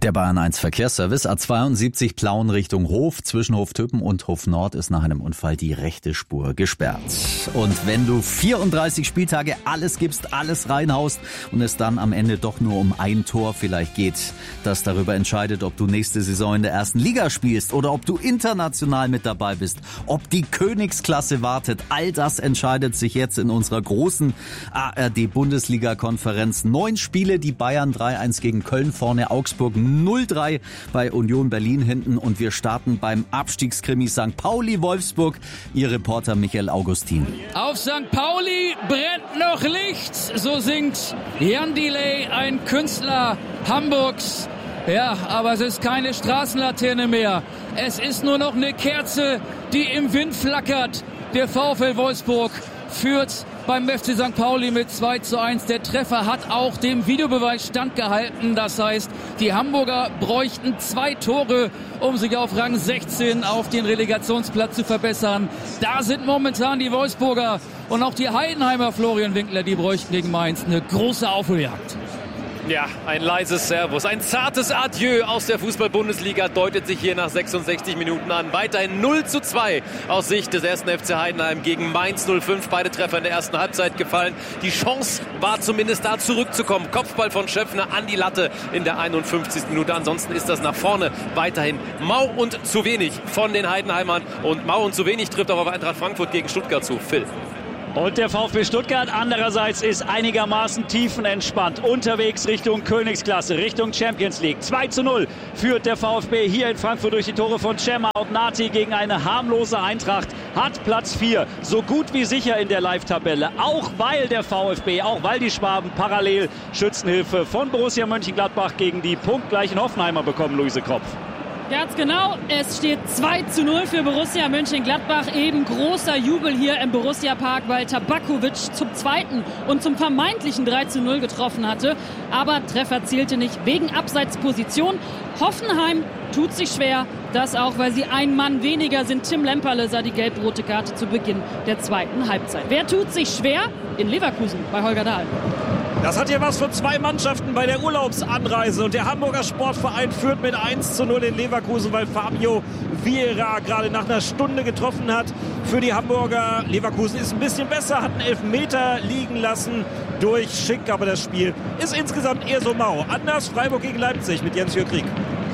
Der Bayern eins Verkehrsservice A zweiundsiebzig Plauen Richtung Hof. Zwischen Hoftöppen und Hof Nord ist nach einem Unfall die rechte Spur gesperrt. Und wenn du vierunddreißig Spieltage alles gibst, alles reinhaust und es dann am Ende doch nur um ein Tor vielleicht geht, das darüber entscheidet, ob du nächste Saison in der ersten Liga spielst oder ob du international mit dabei bist, ob die Königsklasse wartet, all das entscheidet sich jetzt in unserer großen A R D-Bundesliga-Konferenz. Neun Spiele, die Bayern drei eins gegen Köln vorne, Augsburg null drei bei Union Berlin hinten und wir starten beim Abstiegskrimi Sankt Pauli-Wolfsburg. Ihr Reporter Michael Augustin. Auf Sankt Pauli brennt noch Licht, so singt Jan Delay, ein Künstler Hamburgs. Ja, aber es ist keine Straßenlaterne mehr. Es ist nur noch eine Kerze, die im Wind flackert. Der VfL Wolfsburg führt beim F C Sankt Pauli mit zwei zu eins. Der Treffer hat auch dem Videobeweis standgehalten. Das heißt, die Hamburger bräuchten zwei Tore, um sich auf Rang sechzehn auf den Relegationsplatz zu verbessern. Da sind momentan die Wolfsburger und auch die Heidenheimer Florian Winkler, die bräuchten gegen Mainz eine große Aufholjagd. Ja, ein leises Servus, ein zartes Adieu aus der Fußball-Bundesliga deutet sich hier nach sechsundsechzig Minuten an. Weiterhin null zu zwei aus Sicht des ersten F C Heidenheim gegen Mainz null fünf. Beide Treffer in der ersten Halbzeit gefallen. Die Chance war zumindest da zurückzukommen. Kopfball von Schöpfner an die Latte in der einundfünfzigsten Minute. Ansonsten ist das nach vorne weiterhin mau und zu wenig von den Heidenheimern. Und mau und zu wenig trifft auch auf Eintracht Frankfurt gegen Stuttgart zu. Phil. Und der VfB Stuttgart andererseits ist einigermaßen tiefenentspannt. Unterwegs Richtung Königsklasse, Richtung Champions League. zwei zu null führt der VfB hier in Frankfurt durch die Tore von Cema und Nati gegen eine harmlose Eintracht. Hat Platz vier, so gut wie sicher in der Live-Tabelle. Auch weil der VfB, auch weil die Schwaben parallel Schützenhilfe von Borussia Mönchengladbach gegen die punktgleichen Hoffenheimer bekommen, Luise Kropf. Ganz genau, es steht zwei zu null für Borussia Mönchengladbach. Eben großer Jubel hier im Borussia Park, weil Tabakovic zum zweiten und zum vermeintlichen drei zu null getroffen hatte. Aber Treffer zählte nicht wegen Abseitsposition. Hoffenheim tut sich schwer, das auch, weil sie ein Mann weniger sind. Tim Lemperle sah die gelb-rote Karte zu Beginn der zweiten Halbzeit. Wer tut sich schwer? In Leverkusen bei Holger Dahl. Das hat ja was für zwei Mannschaften bei der Urlaubsanreise. Und der Hamburger Sportverein führt mit eins zu null in Leverkusen, weil Fabio Vieira gerade nach einer Stunde getroffen hat. Für die Hamburger, Leverkusen ist ein bisschen besser, hat einen Elfmeter liegen lassen durch Schick. Aber das Spiel ist insgesamt eher so mau. Anders Freiburg gegen Leipzig mit Jens-Jürgen Krieg.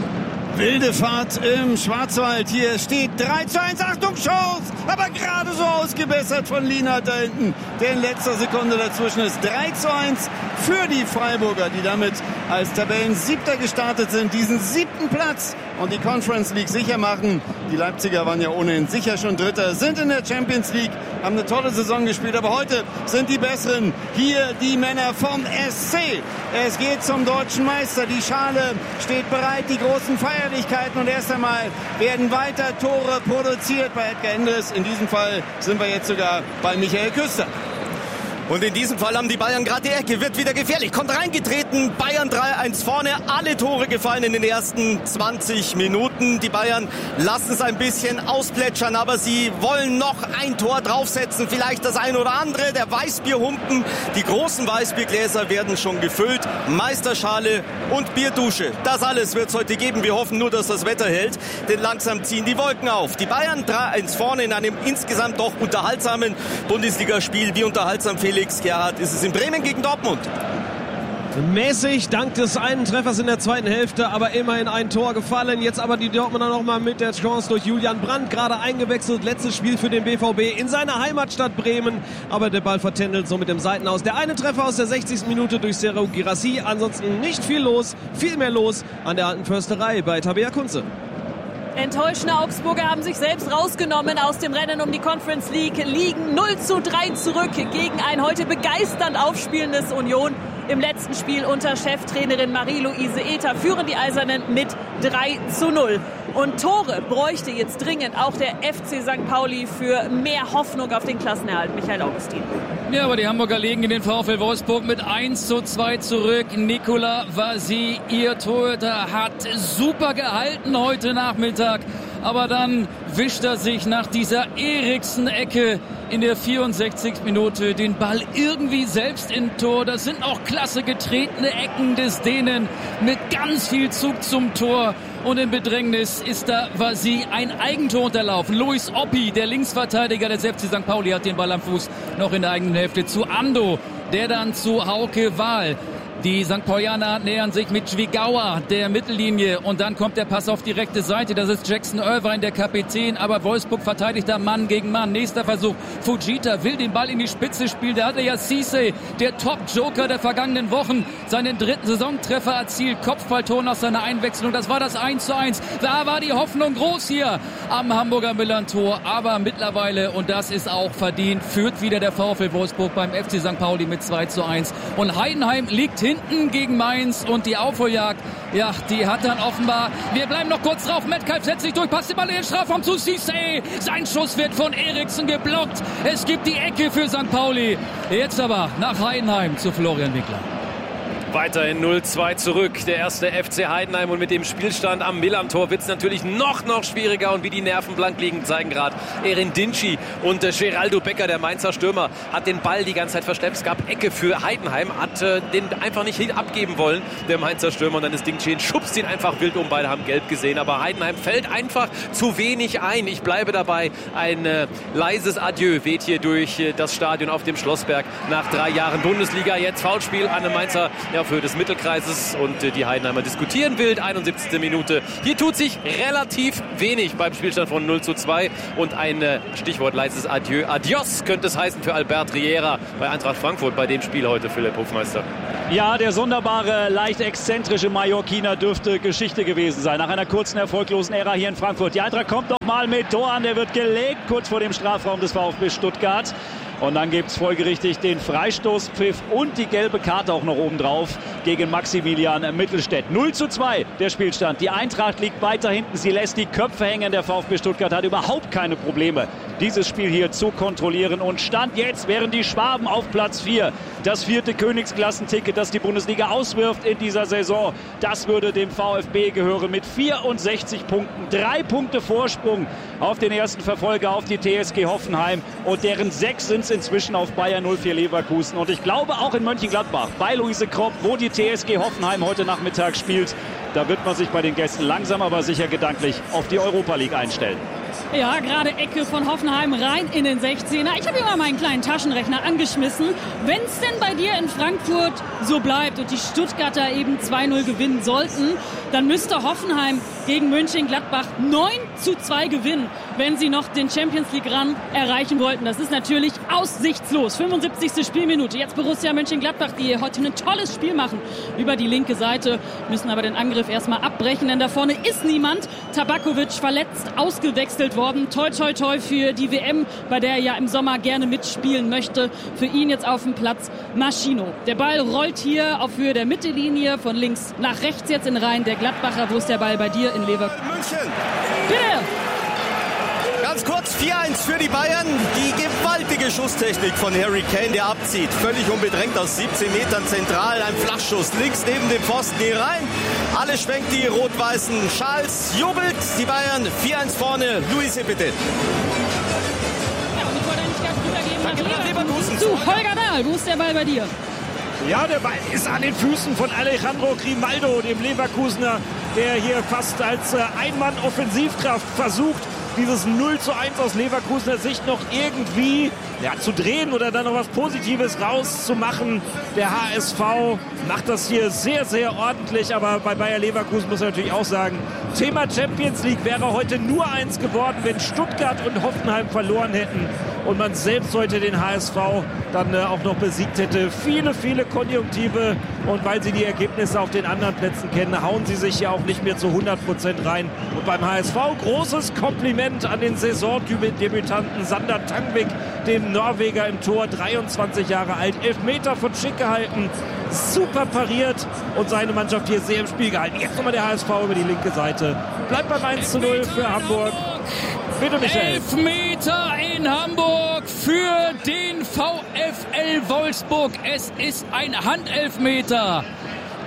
Wilde Fahrt im Schwarzwald. Hier steht drei zu eins. Achtung, Chance! Aber gerade so ausgebessert von Lienhardt da hinten. Der in letzter Sekunde dazwischen ist. drei zu eins für die Freiburger, die damit als Tabellensiebter gestartet sind. Diesen siebten Platz und die Conference League sicher machen. Die Leipziger waren ja ohnehin sicher schon Dritter, sind in der Champions League, haben eine tolle Saison gespielt. Aber heute sind die Besseren. Hier die Männer vom S C. Es geht zum deutschen Meister. Die Schale steht bereit, die großen Feierlichkeiten. Und erst einmal werden weiter Tore produziert bei Edgar Endres. In diesem Fall sind wir jetzt sogar bei Michael Küster. Und in diesem Fall haben die Bayern gerade die Ecke, wird wieder gefährlich, kommt reingetreten, Bayern drei eins vorne, alle Tore gefallen in den ersten zwanzig Minuten. Die Bayern lassen es ein bisschen ausplätschern, aber sie wollen noch ein Tor draufsetzen, vielleicht das ein oder andere. Der Weißbierhumpen, die großen Weißbiergläser werden schon gefüllt, Meisterschale und Bierdusche. Das alles wird es heute geben. Wir hoffen nur, dass das Wetter hält, denn langsam ziehen die Wolken auf. Die Bayern drei eins vorne in einem insgesamt doch unterhaltsamen Bundesligaspiel. Wie unterhaltsam, Felix Gerhard, ist es in Bremen gegen Dortmund? Mäßig, dank des einen Treffers in der zweiten Hälfte, aber immerhin ein Tor gefallen. Jetzt aber die Dortmunder nochmal mit der Chance durch Julian Brandt, gerade eingewechselt. Letztes Spiel für den B V B in seiner Heimatstadt Bremen, aber der Ball vertändelt so mit dem Seitenaus. Der eine Treffer aus der sechzigsten Minute durch Serhou Guirassy, ansonsten nicht viel los, viel mehr los an der alten Försterei bei Tabea Kunze. Enttäuschende Augsburger haben sich selbst rausgenommen aus dem Rennen um die Conference League, liegen null zu drei zurück gegen ein heute begeisternd aufspielendes Union. Im letzten Spiel unter Cheftrainerin Marie-Louise Ether führen die Eisernen mit drei zu null. Und Tore bräuchte jetzt dringend auch der F C Sankt Pauli für mehr Hoffnung auf den Klassenerhalt. Michael Augustin. Ja, aber die Hamburger legen in den VfL Wolfsburg mit eins zu zwei zurück. Nicolas Vasy, ihr Torhüter, hat super gehalten heute Nachmittag. Aber dann wischt er sich nach dieser Eriksen-Ecke in der vierundsechzigsten Minute den Ball irgendwie selbst in Tor. Das sind auch klasse getretene Ecken des Dänen mit ganz viel Zug zum Tor. Und im Bedrängnis ist da Vasi ein Eigentor unterlaufen. Luis Oppi, der Linksverteidiger des F C Sankt Pauli, hat den Ball am Fuß noch in der eigenen Hälfte zu Ando, der dann zu Hauke Wahl. Die Sankt Paulianer nähern sich mit Schwigauer der Mittellinie und dann kommt der Pass auf die rechte Seite. Das ist Jackson Irvine, der Kapitän, aber Wolfsburg verteidigt da Mann gegen Mann. Nächster Versuch. Fujita will den Ball in die Spitze spielen. Da hatte ja Cisse, der Top-Joker der vergangenen Wochen, seinen dritten Saisontreffer erzielt. Kopfballtor nach seiner Einwechslung. Das war das eins zu eins. Da war die Hoffnung groß hier am Hamburger Millern-Tor. Aber mittlerweile, und das ist auch verdient, führt wieder der VfL Wolfsburg beim F C Sankt Pauli mit zwei zu eins. Und Heidenheim liegt hinten gegen Mainz und die Aufholjagd, ja, die hat dann offenbar, wir bleiben noch kurz drauf, Metcalf setzt sich durch, passt den Ball in den Strafraum zu Cisse, sein Schuss wird von Eriksen geblockt, es gibt die Ecke für Sankt Pauli, jetzt aber nach Heidenheim zu Florian Winkler. Weiterhin null zwei zurück, der erste F C Heidenheim, und mit dem Spielstand am Millern-Tor wird es natürlich noch, noch schwieriger, und wie die Nerven blank liegen, zeigen gerade Erin Dinci und äh, Geraldo Becker, der Mainzer Stürmer, hat den Ball die ganze Zeit verschleppt. Es gab Ecke für Heidenheim, hat äh, den einfach nicht abgeben wollen, der Mainzer Stürmer, und dann ist Dinci und schubst ihn einfach wild um. Beide haben gelb gesehen, aber Heidenheim fällt einfach zu wenig ein. Ich bleibe dabei, ein äh, leises Adieu weht hier durch äh, das Stadion auf dem Schlossberg nach drei Jahren Bundesliga. Jetzt Foulspiel an den Mainzer auf Höhe des Mittelkreises, und äh, die Heidenheimer diskutieren wild. einundsiebzigste Minute. Hier tut sich relativ wenig beim Spielstand von null zu zwei, und ein äh, Stichwort leises Adieu, Adios könnte es heißen für Albert Riera bei Eintracht Frankfurt bei dem Spiel heute, Philipp Hofmeister. Ja, der sonderbare, leicht exzentrische Mallorquiner dürfte Geschichte gewesen sein. Nach einer kurzen, erfolglosen Ära hier in Frankfurt. Die Eintracht kommt noch mal mit Tor an. Der wird gelegt kurz vor dem Strafraum des VfB Stuttgart. Und dann gibt es folgerichtig den Freistoßpfiff und die gelbe Karte auch noch oben drauf gegen Maximilian Mittelstädt. null zu zwei der Spielstand. Die Eintracht liegt weiter hinten. Sie lässt die Köpfe hängen. Der VfB Stuttgart hat überhaupt keine Probleme, dieses Spiel hier zu kontrollieren. Und Stand jetzt wären die Schwaben auf Platz vier. Das vierte Königsklassenticket, das die Bundesliga auswirft in dieser Saison, das würde dem VfB gehören mit vierundsechzig Punkten. Drei Punkte Vorsprung auf den ersten Verfolger, auf die T S G Hoffenheim. Und deren sechs sind inzwischen auf Bayer null vier Leverkusen. Und ich glaube auch in Mönchengladbach, bei Luise Kropp, wo die T S G Hoffenheim heute Nachmittag spielt, da wird man sich bei den Gästen langsam aber sicher gedanklich auf die Europa League einstellen. Ja, gerade Ecke von Hoffenheim rein in den sechzehner. Ich habe hier mal meinen kleinen Taschenrechner angeschmissen. Wenn es denn bei dir in Frankfurt so bleibt und die Stuttgarter eben zwei null gewinnen sollten, dann müsste Hoffenheim gegen Mönchengladbach neun zu zwei gewinnen, wenn sie noch den Champions League Run erreichen wollten. Das ist natürlich aussichtslos. fünfundsiebzigste Spielminute. Jetzt Borussia Mönchengladbach, die heute ein tolles Spiel machen über die linke Seite, müssen aber den Angriff erstmal abbrechen, denn da vorne ist niemand. Tabakovic verletzt, ausgewechselt worden. Toi, toi, toi für die W M, bei der er ja im Sommer gerne mitspielen möchte. Für ihn jetzt auf dem Platz Maschino. Der Ball rollt hier auf Höhe der Mittellinie von links nach rechts jetzt in Reihen der Gladbacher. Wo ist der Ball bei dir in Leverkusen? München. Bitte! Ganz kurz, vier eins für die Bayern. Die gewaltige Schusstechnik von Harry Kane, der abzieht. Völlig unbedrängt aus siebzehn Metern zentral. Ein Flachschuss links neben dem Pfosten hier rein. Alle schwenkt die rot-weißen Schals. Jubelt die Bayern. vier eins vorne. Luise, bitte. Ja, und ich wollte eigentlich ganz rübergeben nach Leverkusen. Zu Holger Dahl. Wo ist der Ball bei dir? Ja, der Ball ist an den Füßen von Alejandro Grimaldo, dem Leverkusener, der hier fast als Einmann-Offensivkraft versucht, dieses null zu eins aus Leverkusener Sicht noch irgendwie ja, zu drehen oder dann noch was Positives rauszumachen. Der H S V macht das hier sehr, sehr ordentlich, aber bei Bayer Leverkusen muss er natürlich auch sagen, Thema Champions League wäre heute nur eins geworden, wenn Stuttgart und Hoffenheim verloren hätten und man selbst heute den H S V dann äh, auch noch besiegt hätte. Viele, viele Konjunktive, und weil sie die Ergebnisse auf den anderen Plätzen kennen, hauen sie sich ja auch nicht mehr zu hundert Prozent rein. Und beim H S V großes Kompliment an den Saisondebütanten Sander Tangvik, dem Norweger im Tor, dreiundzwanzig Jahre alt, Elfmeter von Schick gehalten, super pariert und seine Mannschaft hier sehr im Spiel gehalten. Jetzt nochmal der H S V über die linke Seite. Bleibt beim eins zu null für Hamburg. Bitte, Michael. Elfmeter in Hamburg für den VfL Wolfsburg. Es ist ein Handelfmeter.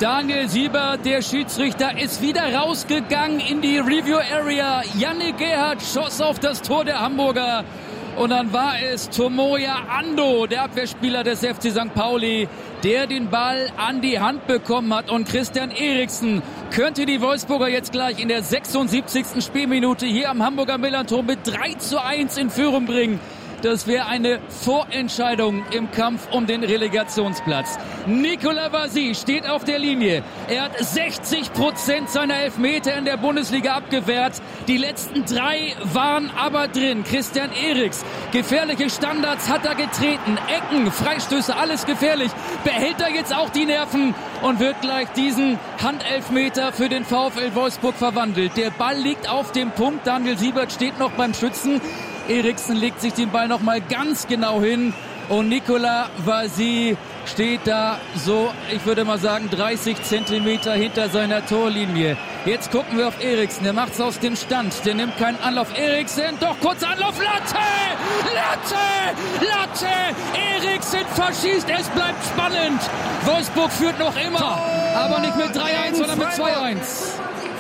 Daniel Siebert, der Schiedsrichter, ist wieder rausgegangen in die Review Area. Yannick Gerhardt schoss auf das Tor der Hamburger. Und dann war es Tomoya Ando, der Abwehrspieler des F C Sankt Pauli, der den Ball an die Hand bekommen hat. Und Christian Eriksen könnte die Wolfsburger jetzt gleich in der sechsundsiebzigsten Spielminute hier am Hamburger Millerntor mit drei zu eins in Führung bringen. Das wäre eine Vorentscheidung im Kampf um den Relegationsplatz. Nicolas Vazy steht auf der Linie. Er hat sechzig Prozent seiner Elfmeter in der Bundesliga abgewehrt. Die letzten drei waren aber drin. Christian Eriks, gefährliche Standards hat er getreten. Ecken, Freistöße, alles gefährlich. Behält er jetzt auch die Nerven und wird gleich diesen Handelfmeter für den VfL Wolfsburg verwandelt. Der Ball liegt auf dem Punkt. Daniel Siebert steht noch beim Schützen. Eriksen legt sich den Ball noch mal ganz genau hin und Nicolas Vazy steht da so, ich würde mal sagen, dreißig Zentimeter hinter seiner Torlinie. Jetzt gucken wir auf Eriksen, der macht's aus dem Stand, der nimmt keinen Anlauf. Eriksen, doch kurz Anlauf, Latte! Latte! Latte! Eriksen verschießt, es bleibt spannend. Wolfsburg führt noch immer, aber nicht mit drei eins, sondern mit zwei eins.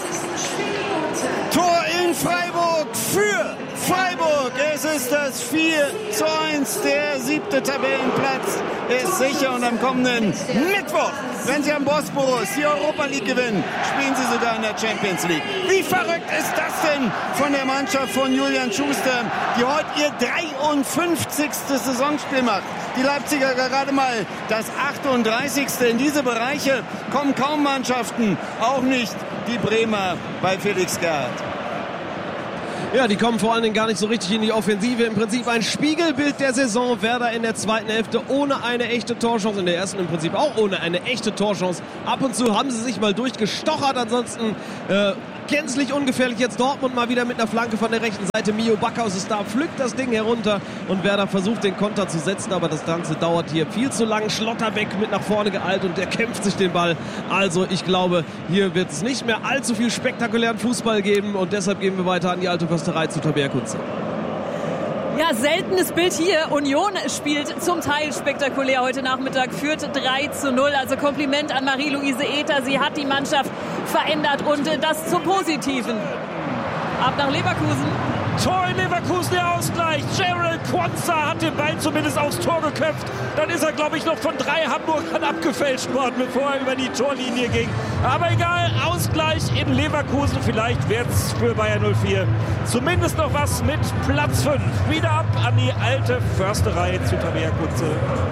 Tor in Freiburg für Freiburg. Es ist das vier zu eins. Der siebte Tabellenplatz ist sicher. Und am kommenden Mittwoch, wenn sie am Bosporus die Europa League gewinnen, spielen sie sogar in der Champions League. Wie verrückt ist das denn von der Mannschaft von Julian Schuster, die heute ihr dreiundfünfzigste Saisonspiel macht. Die Leipziger gerade mal das achtunddreißigste. In diese Bereiche kommen kaum Mannschaften, auch nicht die Bremer bei Felix Gerhardt. Ja, die kommen vor allen Dingen gar nicht so richtig in die Offensive. Im Prinzip ein Spiegelbild der Saison. Werder in der zweiten Hälfte ohne eine echte Torchance. In der ersten im Prinzip auch ohne eine echte Torchance. Ab und zu haben sie sich mal durchgestochert. Ansonsten äh, gänzlich ungefährlich. Jetzt Dortmund mal wieder mit einer Flanke von der rechten Seite. Mio Backhaus ist da, pflückt das Ding herunter. Und Werder versucht den Konter zu setzen. Aber das Ganze dauert hier viel zu lang. Schlotterbeck mit nach vorne geeilt und der kämpft sich den Ball. Also ich glaube, hier wird es nicht mehr allzu viel spektakulären Fußball geben. Und deshalb gehen wir weiter an die alte Försterei zu Tabea Kunze. Ja, seltenes Bild hier. Union spielt zum Teil spektakulär heute Nachmittag, führt drei zu null. Also Kompliment an Marie-Louise Ether. Sie hat die Mannschaft verändert und das zum Positiven. Ab nach Leverkusen. Tor in Leverkusen, der Ausgleich. Gerald Quansah hat den Ball zumindest aufs Tor geköpft. Dann ist er, glaube ich, noch von drei Hamburgern abgefälscht worden, bevor er über die Torlinie ging. Aber egal, Ausgleich in Leverkusen. Vielleicht wird es für Bayern null vier zumindest noch was mit Platz fünf. Wieder ab an die alte Försterei zu Tabea Kunze.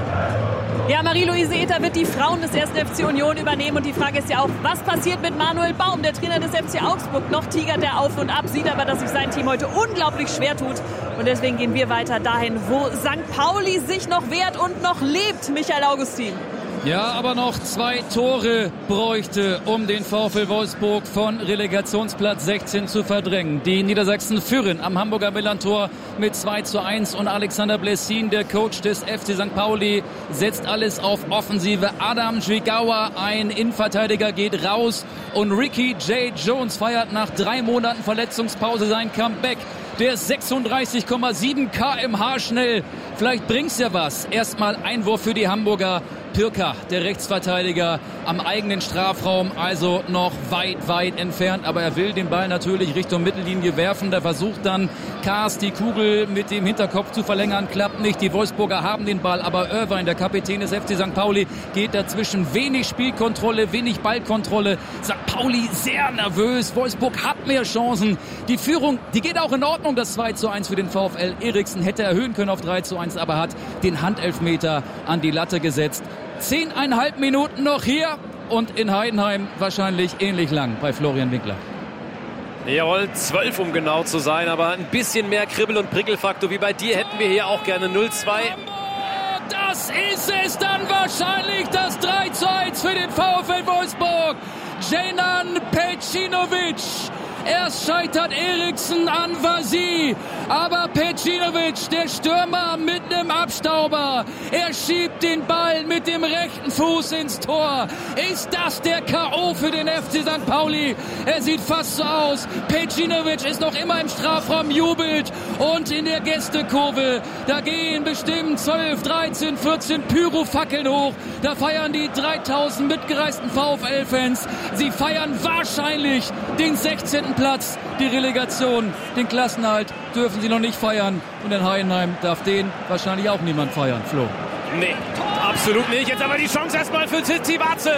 Ja, Marie-Louise Ether wird die Frauen des ersten F C Union übernehmen. Und die Frage ist ja auch, was passiert mit Manuel Baum, der Trainer des F C Augsburg? Noch tigert er auf und ab, sieht aber, dass sich sein Team heute unglaublich schwer tut. Und deswegen gehen wir weiter dahin, wo Sankt Pauli sich noch wehrt und noch lebt, Michael Augustin. Ja, aber noch zwei Tore bräuchte, um den VfL Wolfsburg von Relegationsplatz sechzehn zu verdrängen. Die Niedersachsen führen am Hamburger Millerntor mit zwei zu eins und Alexander Blessin, der Coach des F C Sankt Pauli, setzt alles auf Offensive. Adam Jigawa, ein Innenverteidiger, geht raus und Ricky J. Jones feiert nach drei Monaten Verletzungspause sein Comeback. Der ist sechsunddreißig Komma sieben Kilometer pro Stunde schnell. Vielleicht bringt's ja was. Erstmal Einwurf für die Hamburger. Pirker, der Rechtsverteidiger, am eigenen Strafraum, also noch weit, weit entfernt. Aber er will den Ball natürlich Richtung Mittellinie werfen. Da versucht dann Kaas die Kugel mit dem Hinterkopf zu verlängern. Klappt nicht. Die Wolfsburger haben den Ball. Aber Irvine, der Kapitän des F C Sankt Pauli, geht dazwischen. Wenig Spielkontrolle, wenig Ballkontrolle. Sankt Pauli sehr nervös. Wolfsburg hat mehr Chancen. Die Führung, die geht auch in Ordnung. Das zwei zu eins für den VfL. Eriksen hätte erhöhen können auf drei zu eins, aber hat den Handelfmeter an die Latte gesetzt. Zehneinhalb Minuten noch hier und in Heidenheim wahrscheinlich ähnlich lang bei Florian Winkler. Jawohl, zwölf um genau zu sein, aber ein bisschen mehr Kribbel- und Prickelfaktor wie bei dir hätten wir hier auch gerne. null zwei. Das ist es dann wahrscheinlich, das drei zu eins für den VfL Wolfsburg. Dženan Pejčinović. Erst scheitert Eriksen an Vazy. Pauli. Aber Pecinovic, der Stürmer mit einem Abstauber. Er schiebt den Ball mit dem rechten Fuß ins Tor. Ist das der K O für den F C Sankt Pauli? Er sieht fast so aus. Pecinovic ist noch immer im Strafraum, jubelt. Und in der Gästekurve, da gehen bestimmt zwölf, dreizehn, vierzehn Pyrofackeln hoch. Da feiern die dreitausend mitgereisten VfL-Fans. Sie feiern wahrscheinlich den sechzehnten Platz. Die Relegation, den Klassenerhalt dürfen sie noch nicht feiern. Und in Heidenheim darf den wahrscheinlich auch niemand feiern, Flo. Nee, absolut nicht. Jetzt aber die Chance erstmal für Zinzi Watze.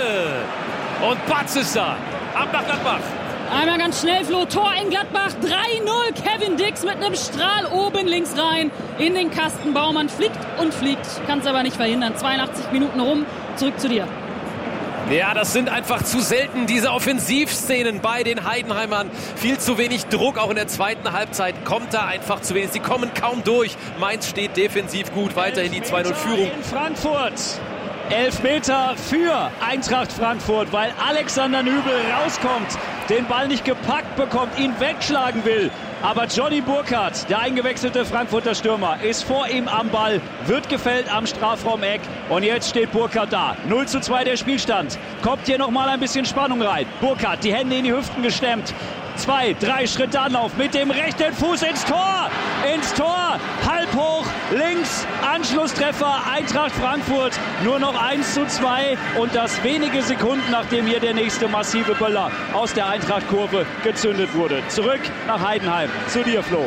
Und Batz ist da. Ambach-Gladbach. Einmal ganz schnell, Flo. Tor in Gladbach. drei null. Kevin Dix mit einem Strahl oben links rein in den Kasten. Baumann fliegt und fliegt. Kann es aber nicht verhindern. zweiundachtzig Minuten rum. Zurück zu dir. Ja, das sind einfach zu selten, diese Offensivszenen bei den Heidenheimern. Viel zu wenig Druck, auch in der zweiten Halbzeit kommt da einfach zu wenig. Sie kommen kaum durch. Mainz steht defensiv gut, weiterhin die zwei null Führung. In Frankfurt. Elfmeter für Eintracht Frankfurt, weil Alexander Nübel rauskommt, den Ball nicht gepackt bekommt, ihn wegschlagen will. Aber Johnny Burkhardt, der eingewechselte Frankfurter Stürmer, ist vor ihm am Ball, wird gefällt am Strafraumeck und jetzt steht Burkhardt da. null zu zwei der Spielstand. Kommt hier nochmal ein bisschen Spannung rein. Burkhardt, die Hände in die Hüften gestemmt. Zwei, drei Schritte Anlauf mit dem rechten Fuß ins Tor. Ins Tor, halb hoch, links, Anschlusstreffer, Eintracht Frankfurt. Nur noch eins zu zwei und das wenige Sekunden, nachdem hier der nächste massive Böller aus der Eintracht-Kurve gezündet wurde. Zurück nach Heidenheim. Zu dir, Flo.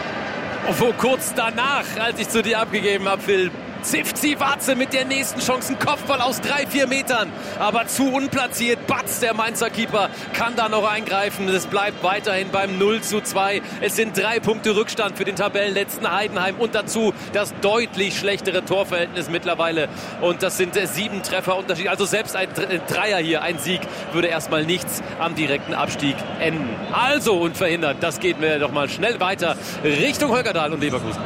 Wo kurz danach, als ich zu dir abgegeben habe, Phil, Zinzi Watze mit der nächsten Chance, ein Kopfball aus drei, vier Metern, aber zu unplatziert. Batz, der Mainzer Keeper, kann da noch eingreifen. Es bleibt weiterhin beim null zu zwei. Es sind drei Punkte Rückstand für den Tabellenletzten Heidenheim und dazu das deutlich schlechtere Torverhältnis mittlerweile. Und das sind sieben Treffer Unterschied. Also selbst ein Dreier hier, ein Sieg, würde erstmal nichts am direkten Abstieg enden. Also unverhindert, das geht mir doch mal schnell weiter Richtung Holgerdahl und Leverkusen.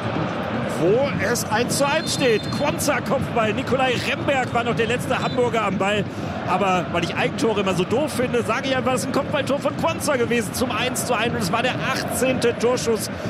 Wo es eins zu eins steht. Quonza Kopfball. Nikolai Remberg war noch der letzte Hamburger am Ball. Aber weil ich Eigentore immer so doof finde, sage ich einfach, es ist ein Kopfballtor von Quonza gewesen zum eins zu eins. Und es war der achtzehnte Torschuss